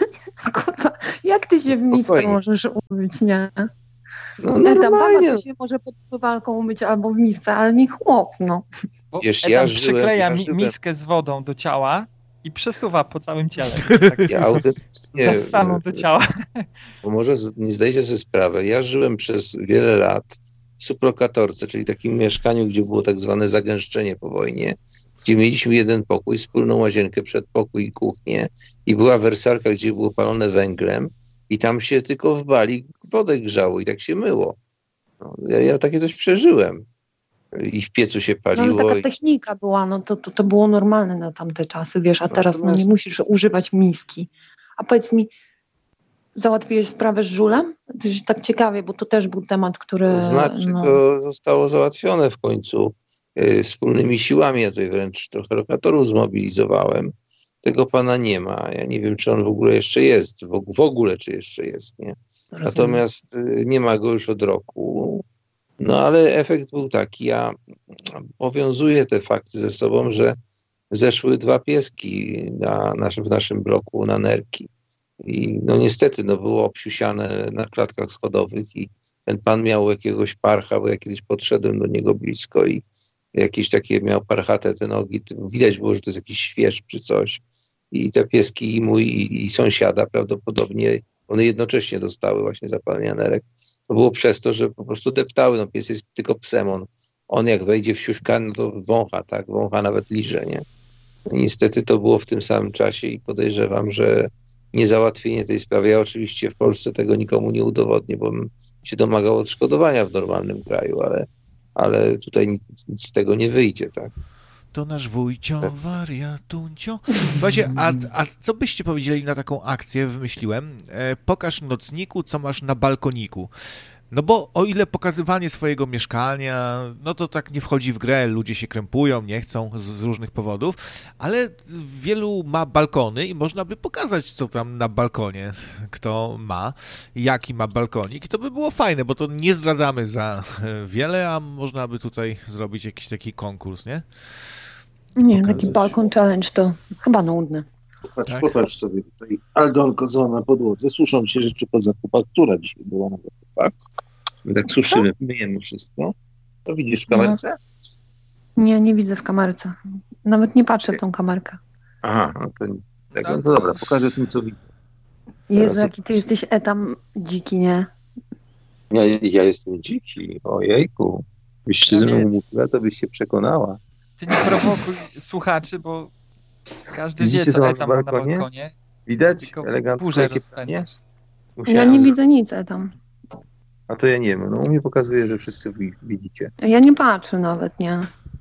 Kurwa, jak ty się w miskę Spokojnie. możesz umyć, nie? No Tam baba normalnie. to się może pod pływalką umyć albo w misce, ale nie chłop, no. Bo Wiesz, Etam ja przykleja żyłem- miskę z wodą do ciała i przesuwa po całym ciele. Tak Ja autentycznie... zassaną do ciała. Bo może nie zdajecie sobie sprawę, ja żyłem przez wiele lat w sublokatorce, czyli takim mieszkaniu, gdzie było tak zwane zagęszczenie po wojnie, gdzie mieliśmy jeden pokój, wspólną łazienkę, przedpokój i kuchnię i była wersalka, gdzie było palone węglem i tam się tylko w bali wodę grzało i tak się myło. No, ja takie coś przeżyłem. I w piecu się No, ale paliło. taka technika była, no to było normalne na tamte czasy, wiesz, a teraz no, nie Natomiast- musisz używać miski. A powiedz mi, załatwiłeś sprawę z żulem? To jest tak ciekawie, bo to też był temat, który... Znaczy, no, to zostało załatwione w końcu wspólnymi siłami. Ja tutaj wręcz trochę lokatorów zmobilizowałem. Tego pana nie ma. Ja nie wiem, czy on w ogóle jeszcze jest. W ogóle, czy jeszcze jest, nie? rozumiem. Natomiast nie ma go już od roku. No ale efekt był taki. Ja powiązuję te fakty ze sobą, że zeszły 2 pieski w naszym bloku na nerki. I no niestety było obsiusiane na klatkach schodowych i ten pan miał jakiegoś parcha, bo ja kiedyś podszedłem do niego blisko i jakieś takie miał parchate te nogi. Widać było, że to jest jakiś śwież czy coś. I te pieski i mój i sąsiada prawdopodobnie, one jednocześnie dostały właśnie zapalenia nerek. To było przez to, że po prostu deptały. No pies jest tylko psem. On jak wejdzie w siuśka, no to wącha, tak? Wącha, nawet liże, nie? No, niestety to było w tym samym czasie i podejrzewam, że niezałatwienie tej sprawy, ja oczywiście w Polsce tego nikomu nie udowodnię, bo bym się domagał odszkodowania w normalnym kraju, ale tutaj nic z tego nie wyjdzie, tak? To nasz wujcio, wariatuncio. Słuchajcie, a co byście powiedzieli na taką akcję, wymyśliłem? Pokaż nocniku, co masz na balkoniku. No bo o ile pokazywanie swojego mieszkania, no to tak nie wchodzi w grę, ludzie się krępują, nie chcą z różnych powodów, ale wielu ma balkony i można by pokazać, co tam na balkonie kto ma, jaki ma balkonik i to by było fajne, bo to nie zdradzamy za wiele, a można by tutaj zrobić jakiś taki konkurs, nie? Nie, pokazać. taki balkon challenge to chyba nudne. Tak. Popatrz sobie tutaj, Aldonko, co na podłodze. Suszą się rzeczy po zakupach, która dzisiaj była na zakupach. My tak suszymy, myjemy wszystko. To widzisz w kamerce? Nie widzę w kamerce. Nawet nie patrzę w tą kamerkę. Aha, no to tak, no to dobra, pokażę mi, co widzę. Jezu, Teraz- jaki ty jesteś etam dziki, nie? Ja jestem dziki, ojejku. Byś się ze mną mówiła, to byś się przekonała. Ty nie prowokuj słuchaczy, bo każdy Widzicie, wie, co co mam Etam na ma na balkonie? balkonie. Widać Tylko elegancko, burzę jakie panie? rozpędzasz. Ja nie widzę nic etam. A to ja nie wiem, no u mnie pokazuje, że wszyscy widzicie. Ja nie patrzę nawet, nie?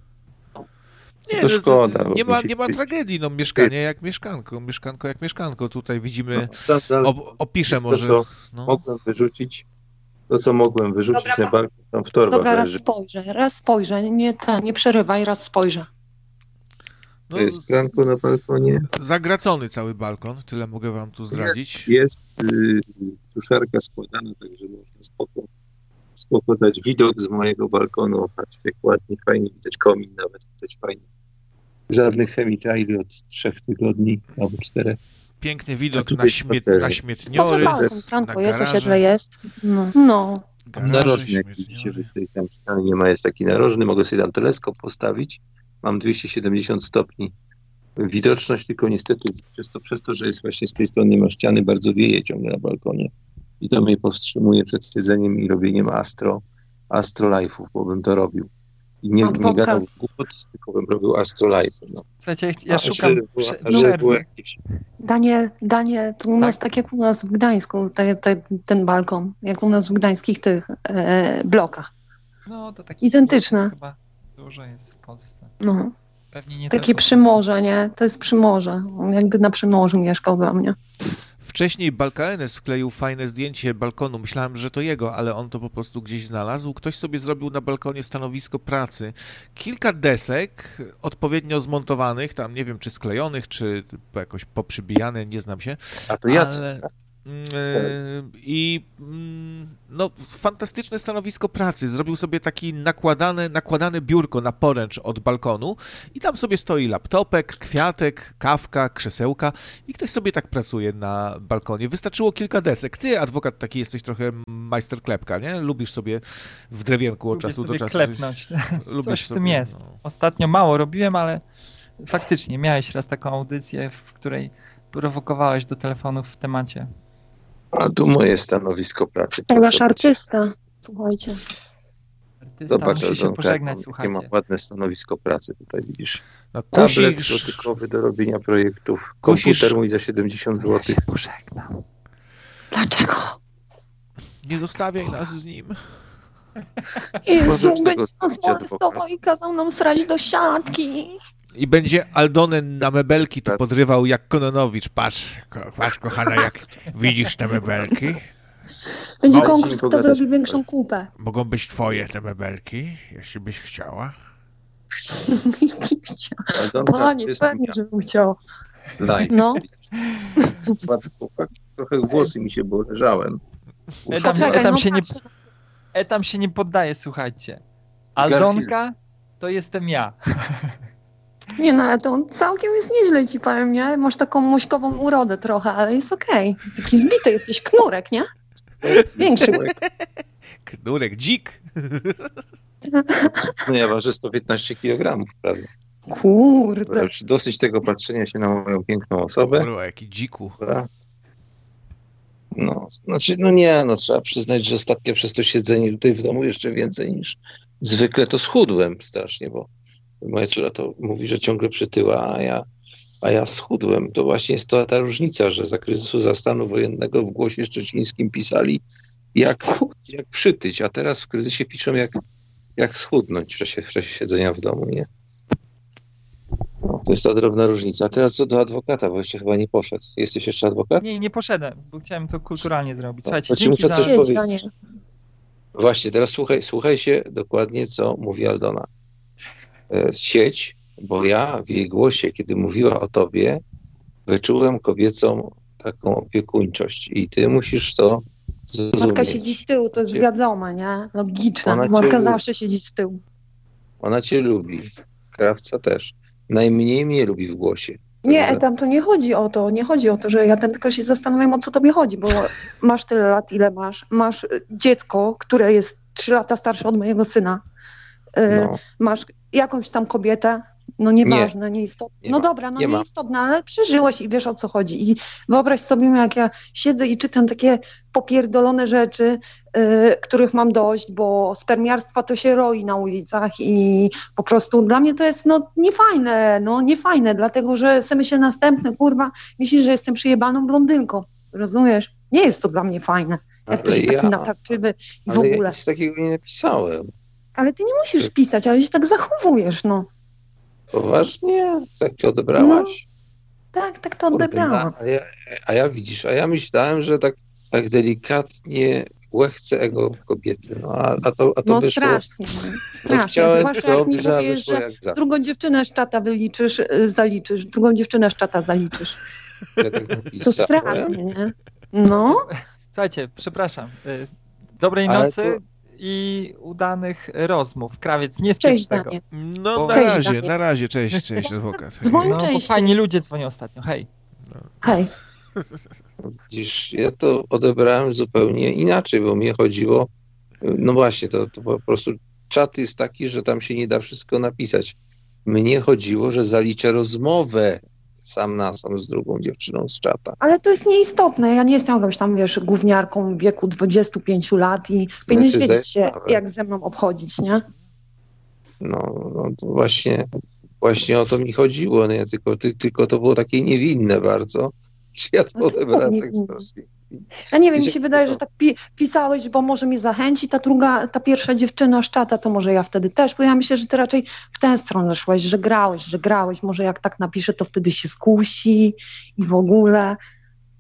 Nie, To szkoda, bo nie ma tragedii, no mieszkanie jak mieszkanko jak mieszkanko. Tutaj widzimy, opiszę wszystko, może. co No. mogłem wyrzucić, to co mogłem wyrzucić Dobra, na balkon, tam w torbach Dobra, leży. raz spojrzę. Nie przerywaj, raz spojrzę. No, To jest kranko na balkonie. zagracony cały balkon, tyle mogę wam tu zdradzić. Jest suszarka składana, także można spoko dać widok z mojego balkonu. Patrzcie, jak ładnie, fajnie widać komin nawet, widać fajnie. Żadnych chemikali od 3 tygodni albo 4. Piękny widok A tutaj spacery. na Po co śmietniory, balkon? Kranko jest, garaże. osiedle jest. No. garaże, Narożny, jak widzicie, śmietniory. że tutaj tam ściany nie ma, jest taki narożny. Mogę sobie tam teleskop postawić. Mam 270 stopni widoczność, tylko niestety przez to, że jest właśnie z tej strony nie ma ściany, bardzo wieje ciągle na balkonie. I to mnie powstrzymuje przed siedzeniem i robieniem astrolife'ów, bo bym to robił. I nie gadał głupot, tylko bym robił astrolife'y. No. Słuchajcie, ja A, szukam że było przerwy. jakieś... Daniel, to u nas tak jak u nas w Gdańsku, ten balkon, jak u nas w gdańskich tych blokach. No, to taki Identyczne. chyba dużo jest w Polsce. No. Pewnie nie Takie tylko. przymorze, nie? To jest przymorze. On jakby na przymorzu mieszkał dla mnie. Wcześniej Balkaenes wkleił fajne zdjęcie balkonu. Myślałem, że to jego, ale on to po prostu gdzieś znalazł. Ktoś sobie zrobił na balkonie stanowisko pracy. Kilka desek odpowiednio zmontowanych, tam nie wiem, czy sklejonych, czy jakoś poprzybijane, nie znam się. A to Jacek, tak? No, fantastyczne stanowisko pracy. Zrobił sobie taki nakładane biurko na poręcz od balkonu i tam sobie stoi laptopek, kwiatek, kawka, krzesełka i ktoś sobie tak pracuje na balkonie. Wystarczyło kilka desek. Ty, adwokat, taki jesteś trochę majster klepka, nie? Lubisz sobie w drewienku od czasu do czasu. Klepnąć. Lubisz Coś w sobie, tym jest. no. Ostatnio mało robiłem, ale faktycznie miałeś raz taką audycję, w której prowokowałeś do telefonów w temacie. A tu moje stanowisko pracy. Nasz artysta, słuchajcie. Artysta Zobacz, musi się Aldonka, pożegnać, jakie słuchajcie. mam ładne stanowisko pracy, tutaj widzisz. No, Tablet kusisz, dotykowy do robienia projektów. Kusisz- Komputer mój za 70 Ja zł. się pożegnam. Dlaczego? nie zostawiaj nas z nim. Jezu, Możesz tego będzie nas zrobić, molestował adwokat. i kazał nam srać do siatki. I będzie Aldonen na mebelki tu podrywał jak Kononowicz. Patrz, kochana, jak widzisz te mebelki? Będzie No, konkurs, kto pogadać. zrobi większą kupę. Mogą być twoje te mebelki, jeśli byś chciała. Aldonka, Panie, jest pewnie, żebym chciał. live. No. Trochę włosy mi się, bo leżałem. Etam się nie poddaje, słuchajcie. Aldonka to jestem ja. Nie no, ale to on całkiem jest nieźle, ci powiem, nie? Masz taką muśkową urodę trochę, ale jest okej. Taki zbity jesteś, knurek, nie? Większy. Knurek, dzik. No ja ważę 115 kg, prawda? Kurde. Już dosyć tego patrzenia się na moją piękną osobę. Kurwa, jaki dziku. Prawda? No, znaczy, no nie, no trzeba przyznać, że ostatnio przez to siedzenie tutaj w domu jeszcze więcej niż zwykle to schudłem strasznie, bo moja córka to mówi, że ciągle przytyła, a ja schudłem. To właśnie jest ta różnica, że za kryzysu, za stanu wojennego w Głosie Szczecińskim pisali jak przytyć, a teraz w kryzysie piszą jak schudnąć w czasie siedzenia w domu, nie? No, to jest ta drobna różnica. A teraz co do adwokata, bo jeszcze chyba nie poszedł. Jesteś jeszcze adwokat? Nie poszedłem, bo chciałem to kulturalnie zrobić. No, Słuchajcie, to ci dzięki muszę za... coś Siedź, powiedzieć. Daniel. Właśnie, teraz słuchaj się dokładnie, co mówi Aldona. Siedź, bo ja w jej głosie, kiedy mówiła o tobie, wyczułem kobiecą taką opiekuńczość i ty musisz to zrozumieć. Matka siedzi z tyłu, to jest wiadome, nie? Logiczne. Ona cię Matka lubi. zawsze siedzi z tyłu. Ona cię lubi. Krawca też. Najmniej mnie lubi w głosie. Nie, Także- tam to nie chodzi o to. Nie chodzi o to, że ja tylko się zastanawiam, o co tobie chodzi, bo masz tyle lat, ile masz. Masz dziecko, które jest 3 lata starsze od mojego syna. No. Masz jakąś tam kobietę, no nieważne, nieistotne. Nie No ma. dobra, no Nie ma. nieistotne, ale przeżyłeś i wiesz, o co chodzi. I wyobraź sobie, jak ja siedzę i czytam takie popierdolone rzeczy, których mam dość, bo spermiarstwa to się roi na ulicach i po prostu dla mnie to jest niefajne, dlatego że sobie myślę następne, kurwa, myślisz, że jestem przyjebaną blondynką, rozumiesz? Nie jest to dla mnie fajne, jak ty się taki natarczywy i w Ale ja ogóle. nic takiego nie napisałem. Ale ty nie musisz pisać, ale się tak zachowujesz, no. Poważnie? Tak to odebrałaś? Tak to odebrałam. A ja widzisz, a ja myślałem, że tak delikatnie łechce ego kobiety. No, a to No wyszło. strasznie. Chciałem Zwłaszcza jak mi dobrze, a powiesz, wyszło że jak zawsze. drugą dziewczynę z czata zaliczysz, drugą dziewczynę z czata zaliczysz. Ja tak To napisałem. strasznie, nie? No. Słuchajcie, przepraszam. Dobrej Ale nocy to- i udanych rozmów. Krawiec, nie Cześć, spiesz tego. Daniel. No Cześć, na razie, cześć adwokat. Dzwoń No, bo częściej. fajni ludzie dzwonią ostatnio. Hej. Hej. Widzisz, ja to odebrałem zupełnie inaczej, bo mnie chodziło, no właśnie, to po prostu czat jest taki, że tam się nie da wszystko napisać. Mnie chodziło, że zaliczę rozmowę sam na sam z drugą dziewczyną z czata. Ale to jest nieistotne. Ja nie jestem jakąś tam, wiesz, gówniarką w wieku 25 lat i powinieneś sobie wiedzieć się, zdaję sprawę. jak ze mną obchodzić, nie? No to właśnie o to mi chodziło, nie? Tylko to było takie niewinne bardzo. Ja to No to odebrałem było tak niewinne. strasznie. Ja nie wiem, mi Wiecie, się wydaje, że tak pisałeś, bo może mnie zachęci ta pierwsza dziewczyna z czata, to może ja wtedy też, bo ja myślę, że ty raczej w tę stronę szłeś, że grałeś, może jak tak napiszę, to wtedy się skusi i w ogóle.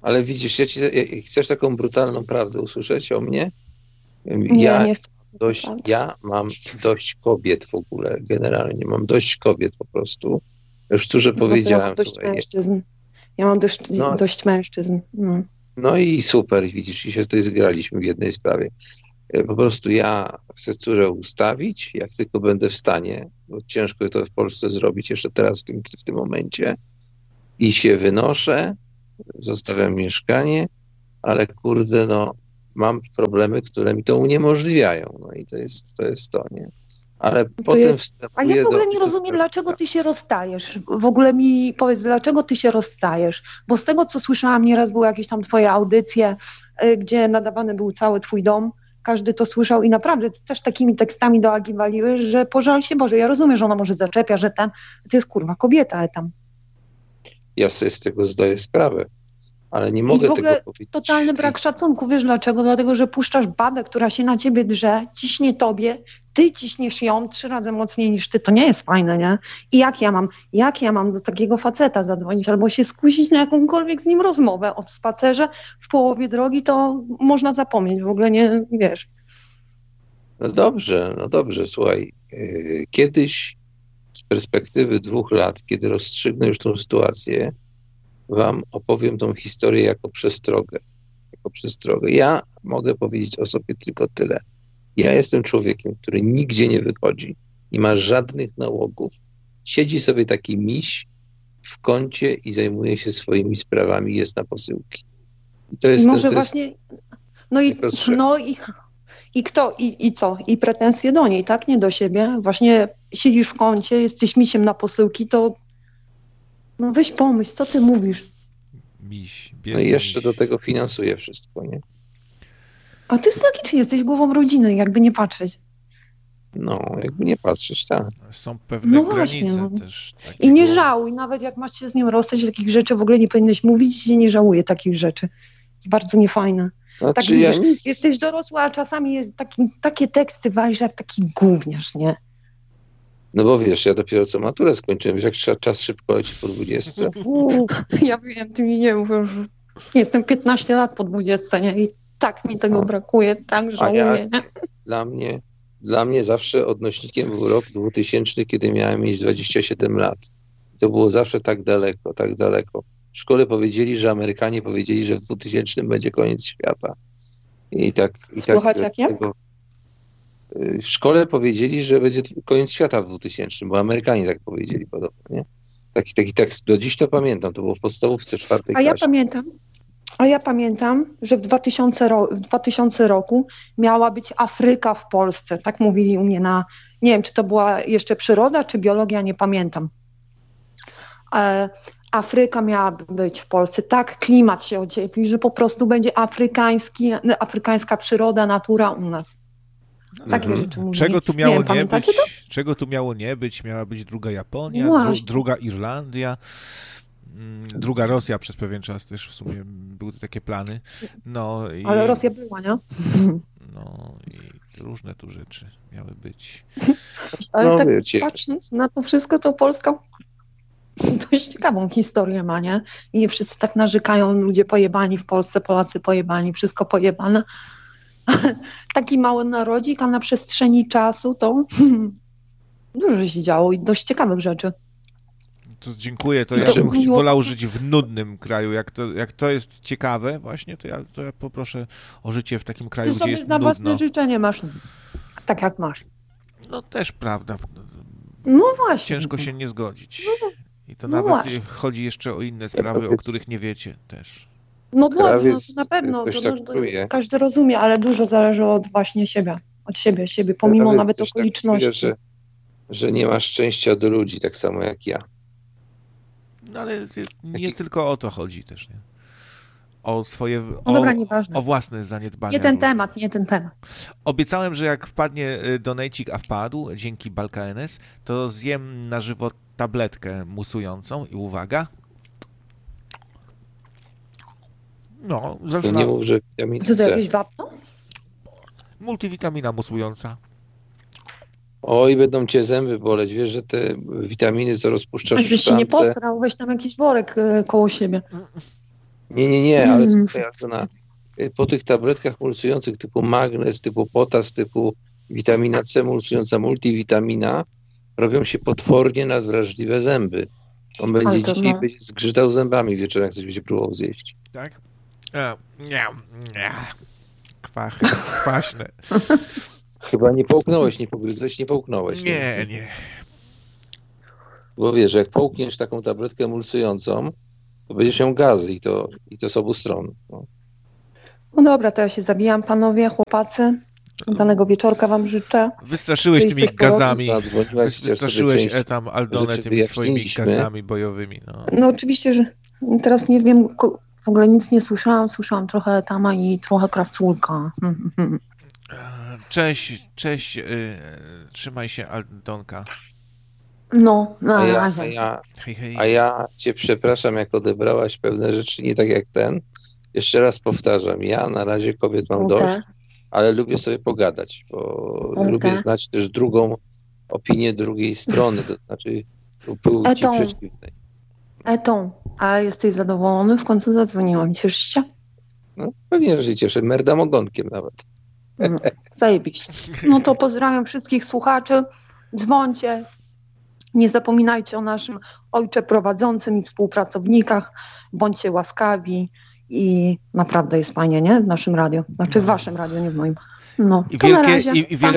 Ale widzisz, chcesz taką brutalną prawdę usłyszeć o mnie? Nie, nie chcę. Ja mam dość kobiet w ogóle, generalnie mam dość kobiet po prostu. Już tu, że powiedziałem. Ja mam dość mężczyzn. Ja mam dość mężczyzn. No. No i super, widzisz, i się tutaj zgraliśmy w jednej sprawie. Po prostu ja chcę córę ustawić, jak tylko będę w stanie, bo ciężko to w Polsce zrobić jeszcze teraz w tym momencie, i się wynoszę, zostawiam mieszkanie, ale kurde, no mam problemy, które mi to uniemożliwiają. No i to jest to, nie? Ale potem A ja w ogóle nie rozumiem, dlaczego ty się rozstajesz. W ogóle mi powiedz, dlaczego ty się rozstajesz. Bo z tego, co słyszałam, nieraz były jakieś tam twoje audycje, gdzie nadawany był cały twój dom. Każdy to słyszał i naprawdę też takimi tekstami do Agi waliłeś, że pożal się Boże. Ja rozumiem, że ona może zaczepia, że to jest kurwa kobieta tam. Ja sobie z tego zdaję sprawę. Ale nie mogę tego powiedzieć. Totalny brak szacunku. Wiesz dlaczego? Dlatego, że puszczasz babę, która się na ciebie drze, ciśnie tobie, ty ciśniesz ją 3 razy mocniej niż ty. To nie jest fajne, nie? I jak ja mam do takiego faceta zadzwonić albo się skusić na jakąkolwiek z nim rozmowę o spacerze w połowie drogi, to można zapomnieć. W ogóle nie, wiesz. No dobrze, słuchaj. Kiedyś z perspektywy 2 lat, kiedy rozstrzygnę już tą sytuację, wam opowiem tą historię jako przestrogę. Ja mogę powiedzieć o sobie tylko tyle. Ja jestem człowiekiem, który nigdzie nie wychodzi, nie ma żadnych nałogów. Siedzi sobie taki miś w kącie i zajmuje się swoimi sprawami, jest na posyłki. I to jest może właśnie. I kto? I co? I pretensje do niej, tak? Nie do siebie. Właśnie siedzisz w kącie, jesteś misiem na posyłki, to no weź pomyśl, co ty mówisz? No i jeszcze do tego finansuje wszystko, nie? A ty logicznie jesteś głową rodziny, jakby nie patrzeć. No, jakby nie patrzeć, tak. Są pewne granice też. I nie żałuj, nawet jak masz się z nim rozstać, takich rzeczy w ogóle nie powinieneś mówić i nie żałuję takich rzeczy. Jest bardzo niefajne. Znaczy, tak widzisz, jesteś dorosła, a czasami jest takie teksty walisz jak taki gówniarz, nie? No bo wiesz, ja dopiero co maturę skończyłem, wiesz jak czas szybko leci po 20. Ja wiem, ty mi nie mówisz, że jestem 15 lat po 20, nie? I tak mi tego brakuje, tak żałuję. Dla mnie zawsze odnośnikiem był rok 2000, kiedy miałem mieć 27 lat. To było zawsze tak daleko, tak daleko. W szkole powiedzieli, że Amerykanie powiedzieli, że w 2000 będzie koniec świata. I tak jak ja? W szkole powiedzieli, że będzie koniec świata w 2000, bo Amerykanie tak powiedzieli podobno, nie? Taki tekst, do dziś to pamiętam, to było w podstawówce 4. klasie. A ja pamiętam, że w 2000 roku miała być Afryka w Polsce. Tak mówili u mnie nie wiem, czy to była jeszcze przyroda, czy biologia, nie pamiętam. Afryka miała być w Polsce. Tak klimat się ociepli, że po prostu będzie afrykańska przyroda, natura u nas. Takie rzeczy mówili. Czego tu miało nie być? Czego tu miało nie być? Miała być druga Japonia, druga Irlandia, druga Rosja przez pewien czas też w sumie były takie plany. Ale Rosja była, nie? No i różne tu rzeczy miały być. Ale tak patrząc na to wszystko, to Polska dość ciekawą historię ma, nie? I wszyscy tak narzekają, ludzie pojebani w Polsce, Polacy pojebani, wszystko pojebane. Taki mały narodzik, a na przestrzeni czasu to dużo się działo i dość ciekawych rzeczy. To dziękuję, to ja bym wolał żyć w nudnym kraju. Jak to jest ciekawe właśnie, to ja poproszę o życie w takim kraju, gdzie jest nudno. Ty sobie na własne życzenie masz tak, jak masz. No też prawda. No właśnie. Ciężko się nie zgodzić. I to nawet chodzi jeszcze o inne sprawy, o których nie wiecie też. No dobrze, na pewno, każdy rozumie, ale dużo zależy od właśnie siebie, pomimo nawet okoliczności. Tak, że nie masz szczęścia do ludzi, tak samo jak ja. No ale nie tylko o to chodzi też, nie? O swoje, nieważne. O własne zaniedbania. Nie ten temat. Obiecałem, że jak wpadnie donejcik, a wpadł, dzięki Balka NS, to zjem na żywo tabletkę musującą i uwaga. No, to nie mów, że witamina C. Co to jakieś wapno? Multivitamina musująca. Oj, będą cię zęby boleć. Wiesz, że te witaminy, co rozpuszczasz w szklance... Żeś się nie posrał, weź tam jakiś worek koło siebie. Nie, ale słuchaj, Aldona, po tych tabletkach mulsujących typu magnez, typu potas, typu witamina C mulsująca multivitamina robią się potwornie nadwrażliwe zęby. On będzie dzisiaj będzie zgrzytał zębami wieczorem, jak coś będzie próbował zjeść. Tak? Nie. Kwaśne. Chyba nie połknąłeś, nie pogryzłeś, nie połknąłeś. Nie. Bo wiesz, jak połkniesz taką tabletkę emulsującą, to będziesz miał gazy i to z obu stron. No dobra, to ja się zabijam, panowie, chłopacy. Danego wieczorka wam życzę. Wystraszyłeś Czyli tymi coś po roku? gazami. Zadzwoniłaś, Wystraszyłeś tam Aldonę rzeczy tymi swoimi wyjaśniliśmy. gazami bojowymi. No oczywiście, że teraz nie wiem, w ogóle nic nie słyszałam. Słyszałam trochę Etama i trochę Krawculka. Cześć. Trzymaj się, Aldonka. No, na razie. Hej. A ja cię przepraszam, jak odebrałaś pewne rzeczy nie tak jak ten. Jeszcze raz powtarzam, ja na razie kobiet mam dość, ale lubię sobie pogadać, bo lubię znać też drugą opinię drugiej strony, to znaczy płci przeciwnej. A jesteś zadowolony? W końcu zadzwoniłam. Cieszysz się? No, pewnie, że się cieszę. Merdam ogonkiem nawet. No, zajebiście. No to pozdrawiam wszystkich słuchaczy. Dzwońcie. Nie zapominajcie o naszym ojcze prowadzącym i współpracownikach. Bądźcie łaskawi i naprawdę jest fajnie, nie? W naszym radiu. Znaczy w waszym radiu, nie w moim. No, to na razie.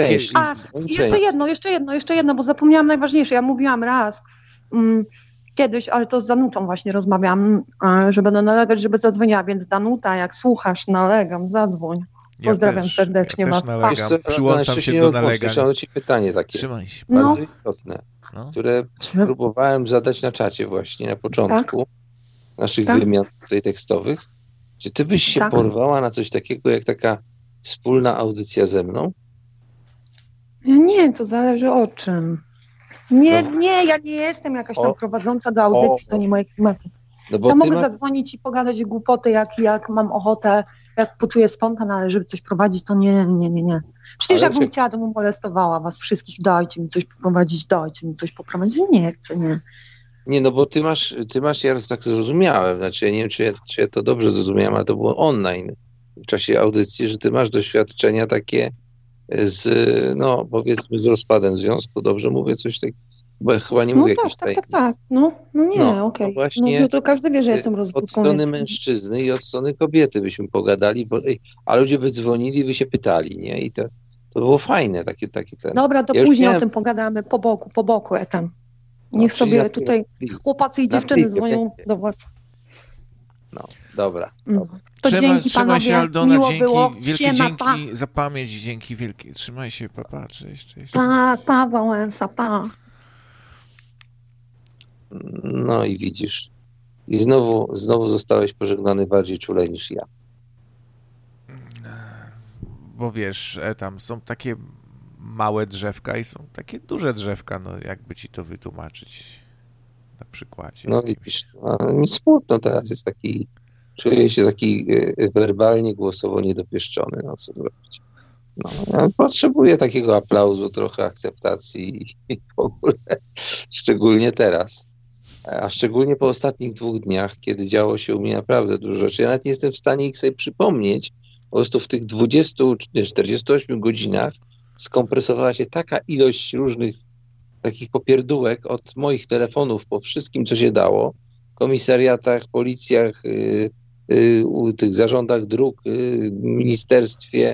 Jeszcze jedno, bo zapomniałam najważniejsze. Ja mówiłam raz kiedyś, ale to z Danutą właśnie rozmawiam, że będę nalegać, żeby zadzwoniła, więc Danuta, jak słuchasz, nalegam, zadzwoń. Pozdrawiam serdecznie was. Przyłączam się do nalegań. Mam do ciebie pytanie takie, Trzymaj się. bardzo istotne, które próbowałem zadać na czacie właśnie na początku naszych wymian tutaj tekstowych. Czy ty byś się porwała na coś takiego, jak taka wspólna audycja ze mną? Nie, to zależy o czym. Nie, ja nie jestem jakaś tam prowadząca do audycji, to nie moje klimaty. No bo ja mogę zadzwonić i pogadać głupoty, jak mam ochotę, jak poczuję spontan, ale żeby coś prowadzić, to nie. Przecież jakbym chciała, to bym molestowała was wszystkich, dajcie mi coś poprowadzić, nie chcę, nie. Nie, no bo ty masz, ja tak zrozumiałem, znaczy ja nie wiem, czy ja to dobrze zrozumiałem, ale to było online w czasie audycji, że ty masz doświadczenia takie powiedzmy z rozpadem związku, dobrze mówię coś takiego, bo ja chyba nie mówię jakiejś tak, okej. No właśnie, to każdy wie, że jestem rozwódką. Od strony mężczyzny i od strony kobiety byśmy pogadali, a ludzie by dzwonili, by się pytali, nie? I to było fajne, takie ten. Dobra, to później o tym pogadamy, po boku, Etam. Niech sobie tutaj chłopacy i dziewczyny dzwonią do was. No, dobra. To dzięki panowie, się, Aldona, miło było. Wielkie dzięki za pamięć, dzięki wielkie. Trzymaj się, papa, cześć. Pa, Wałęsa, pa. No i widzisz. I znowu zostałeś pożegnany bardziej czule niż ja. Bo wiesz, tam są takie małe drzewka i są takie duże drzewka, no jakby ci to wytłumaczyć na przykładzie. No widzisz, mi smutno teraz jest czuję się taki werbalnie, głosowo niedopieszczony, no co zrobić. No, ja potrzebuję takiego aplauzu, trochę akceptacji i w ogóle, szczególnie teraz. A szczególnie po ostatnich 2 dniach, kiedy działo się u mnie naprawdę dużo rzeczy. Ja nawet nie jestem w stanie ich sobie przypomnieć. Po prostu w tych 48 godzinach skompresowała się taka ilość różnych takich popierdółek od moich telefonów po wszystkim, co się dało. Komisariatach, policjach, tych zarządach dróg, ministerstwie,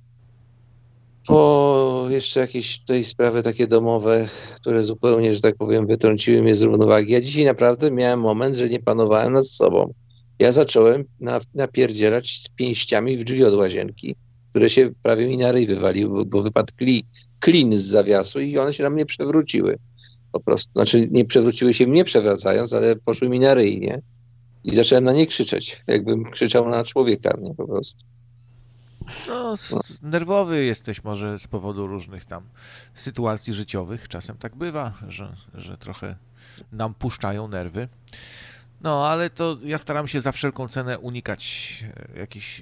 po jeszcze jakieś tutaj sprawy takie domowe, które zupełnie, że tak powiem, wytrąciły mnie z równowagi. Ja dzisiaj naprawdę miałem moment, że nie panowałem nad sobą. Ja zacząłem napierdzielać z pięściami w drzwi od łazienki, które się prawie mi na ryj wywaliły, bo wypadł klin z zawiasu i one się na mnie przewróciły. Po prostu. Znaczy nie przewróciły się mnie przewracając, ale poszły mi na ryj, nie? I zacząłem na nie krzyczeć, jakbym krzyczał na człowieka, nie? Po prostu. No, nerwowy jesteś może z powodu różnych tam sytuacji życiowych. Czasem tak bywa, że trochę nam puszczają nerwy. No, ale to ja staram się za wszelką cenę unikać jakichś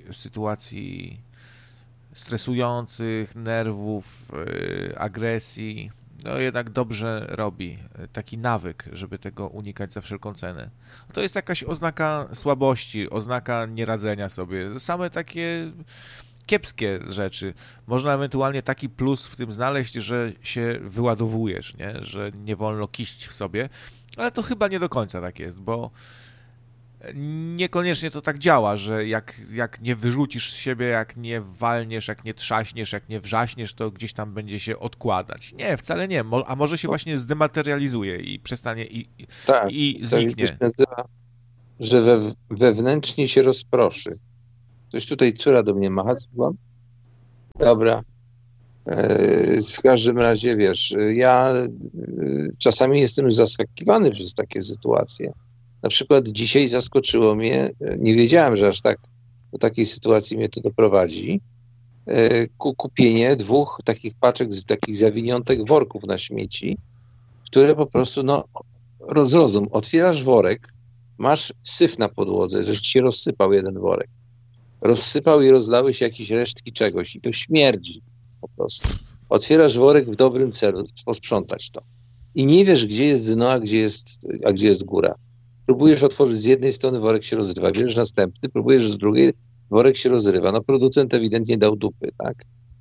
sytuacji stresujących, nerwów, agresji. no jednak dobrze robi. Taki nawyk, żeby tego unikać za wszelką cenę. To jest jakaś oznaka słabości, oznaka nieradzenia sobie. Same takie kiepskie rzeczy. Można ewentualnie taki plus w tym znaleźć, że się wyładowujesz, nie? Że nie wolno kiść w sobie, ale to chyba nie do końca tak jest, bo niekoniecznie to tak działa, że jak nie wyrzucisz z siebie, jak nie walniesz, jak nie trzaśniesz, jak nie wrzaśniesz, to gdzieś tam będzie się odkładać. Nie, wcale nie. A może się właśnie zdematerializuje i przestanie Tak, i to zniknie. się nazywa, że wewnętrznie się rozproszy. Coś tutaj córa do mnie macha, słucham? Dobra. W każdym razie, wiesz, ja czasami jestem zaskakiwany przez takie sytuacje. Na przykład dzisiaj zaskoczyło mnie, nie wiedziałem, że aż tak do takiej sytuacji mnie to doprowadzi, kupienie 2 takich paczek, takich zawiniątek worków na śmieci, które po prostu, no, rozrozum, otwierasz worek, masz syf na podłodze, że ci się rozsypał jeden worek. Rozsypał i rozlały się jakieś resztki czegoś i to śmierdzi po prostu. Otwierasz worek w dobrym celu, posprzątać to. I nie wiesz, gdzie jest dno, a gdzie jest góra. Próbujesz otworzyć z jednej strony, worek się rozrywa, bierzesz następny, próbujesz z drugiej, worek się rozrywa. No producent ewidentnie dał dupy, tak?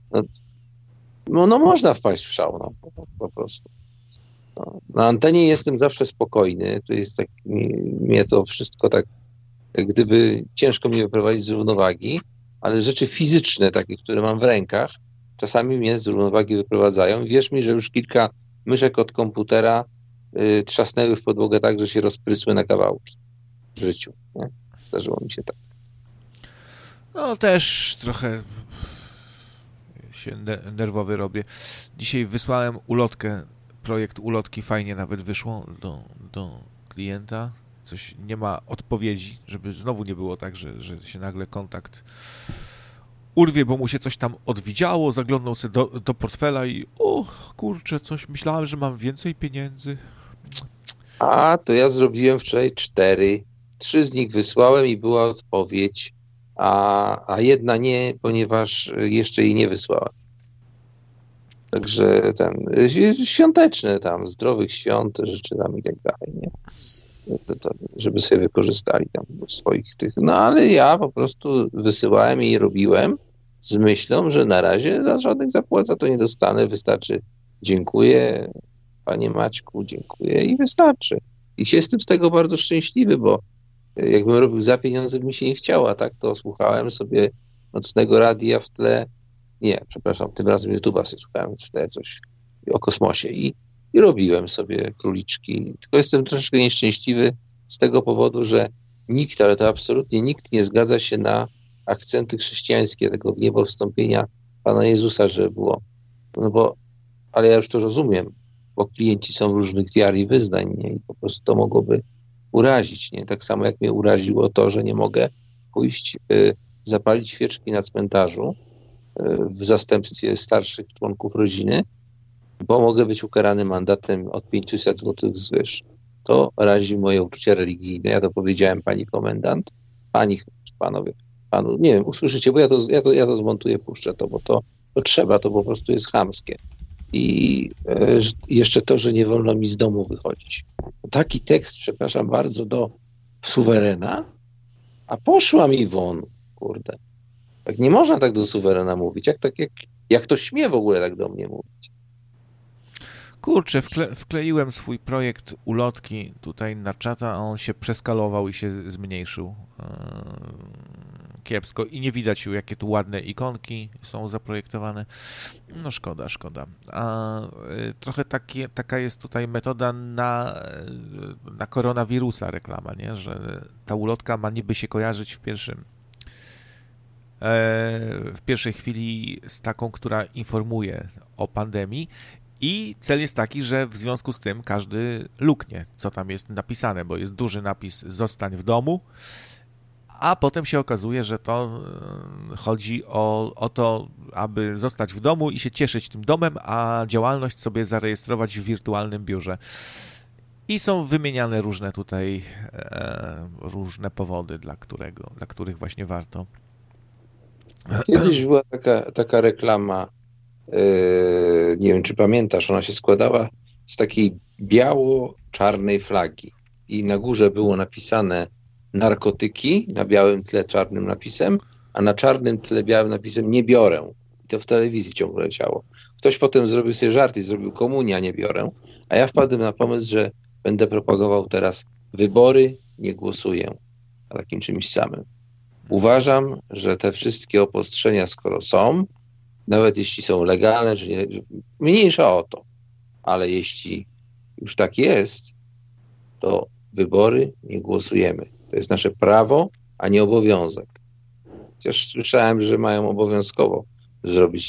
No można wpaść w szał, no, po prostu. No, na antenie jestem zawsze spokojny, to jest tak, mnie to wszystko tak, jak gdyby ciężko mnie wyprowadzić z równowagi, ale rzeczy fizyczne, takie, które mam w rękach, czasami mnie z równowagi wyprowadzają. Wierz mi, że już kilka myszek od komputera trzasnęły w podłogę tak, że się rozprysły na kawałki w życiu. Nie? Zdarzyło mi się tak. No też trochę się nerwowy robię. Dzisiaj wysłałem ulotkę, projekt ulotki, fajnie nawet wyszło do klienta. Coś nie ma odpowiedzi, żeby znowu nie było tak, że się nagle kontakt urwie, bo mu się coś tam odwidziało, zaglądał sobie do portfela i o kurczę, coś myślałem, że mam więcej pieniędzy. A, to ja zrobiłem wczoraj 4. 3 z nich wysłałem i była odpowiedź, a jedna nie, ponieważ jeszcze jej nie wysłałem. Także świąteczne tam, zdrowych świąt, rzeczy tam i tak dalej, nie? Żeby sobie wykorzystali tam do swoich tych. No ale ja po prostu wysyłałem i robiłem z myślą, że na razie za żadnych zapłat za to nie dostanę, wystarczy dziękuję, panie Maćku, dziękuję i wystarczy. I się jestem z tego bardzo szczęśliwy, bo jakbym robił za pieniądze, by mi się nie chciało, a tak to słuchałem sobie nocnego radia w tle, nie, przepraszam, tym razem YouTube'a sobie słuchałem w tle coś o kosmosie i robiłem sobie króliczki. Tylko jestem troszeczkę nieszczęśliwy z tego powodu, że nikt, ale to absolutnie nikt nie zgadza się na akcenty chrześcijańskie tego wniebowstąpienia Pana Jezusa, że było. No bo, ale ja już to rozumiem, bo klienci są różnych wiar i wyznań, nie? I po prostu to mogłoby urazić, nie? Tak samo jak mnie uraziło to, że nie mogę pójść zapalić świeczki na cmentarzu w zastępstwie starszych członków rodziny, bo mogę być ukarany mandatem od 500 zł wzwyż. To razi moje uczucia religijne. Ja to powiedziałem pani komendant, pani, panowie, panu, nie wiem, usłyszycie, bo ja to zmontuję, puszczę to, bo to trzeba, to po prostu jest chamskie. I jeszcze to, że nie wolno mi z domu wychodzić. Taki tekst, przepraszam bardzo, do suwerena, a poszła mi won, kurde. Tak nie można tak do suwerena mówić. Jak to śmie w ogóle tak do mnie mówić? Kurczę, wkleiłem swój projekt ulotki tutaj na czata, a on się przeskalował i się zmniejszył kiepsko i nie widać już, jakie tu ładne ikonki są zaprojektowane. No szkoda. A trochę taka jest tutaj metoda na koronawirusa reklama, nie? Że ta ulotka ma niby się kojarzyć w pierwszej chwili z taką, która informuje o pandemii. I cel jest taki, że w związku z tym każdy luknie, co tam jest napisane, bo jest duży napis "zostań w domu", a potem się okazuje, że to chodzi o to, aby zostać w domu i się cieszyć tym domem, a działalność sobie zarejestrować w wirtualnym biurze. I są wymieniane różne tutaj różne powody, dla których właśnie warto. Kiedyś była taka reklama nie wiem czy pamiętasz, ona się składała z takiej biało-czarnej flagi i na górze było napisane narkotyki na białym tle czarnym napisem, a na czarnym tle białym napisem nie biorę. I to w telewizji ciągle leciało. Ktoś potem zrobił sobie żart i zrobił komunię, nie biorę, a ja wpadłem na pomysł, że będę propagował teraz wybory, nie głosuję, a takim czymś samym. Uważam, że te wszystkie obostrzenia, skoro są, nawet jeśli są legalne, że nie, mniejsza o to, ale jeśli już tak jest, to wybory nie głosujemy. To jest nasze prawo, a nie obowiązek. Chociaż słyszałem, że mają obowiązkowo zrobić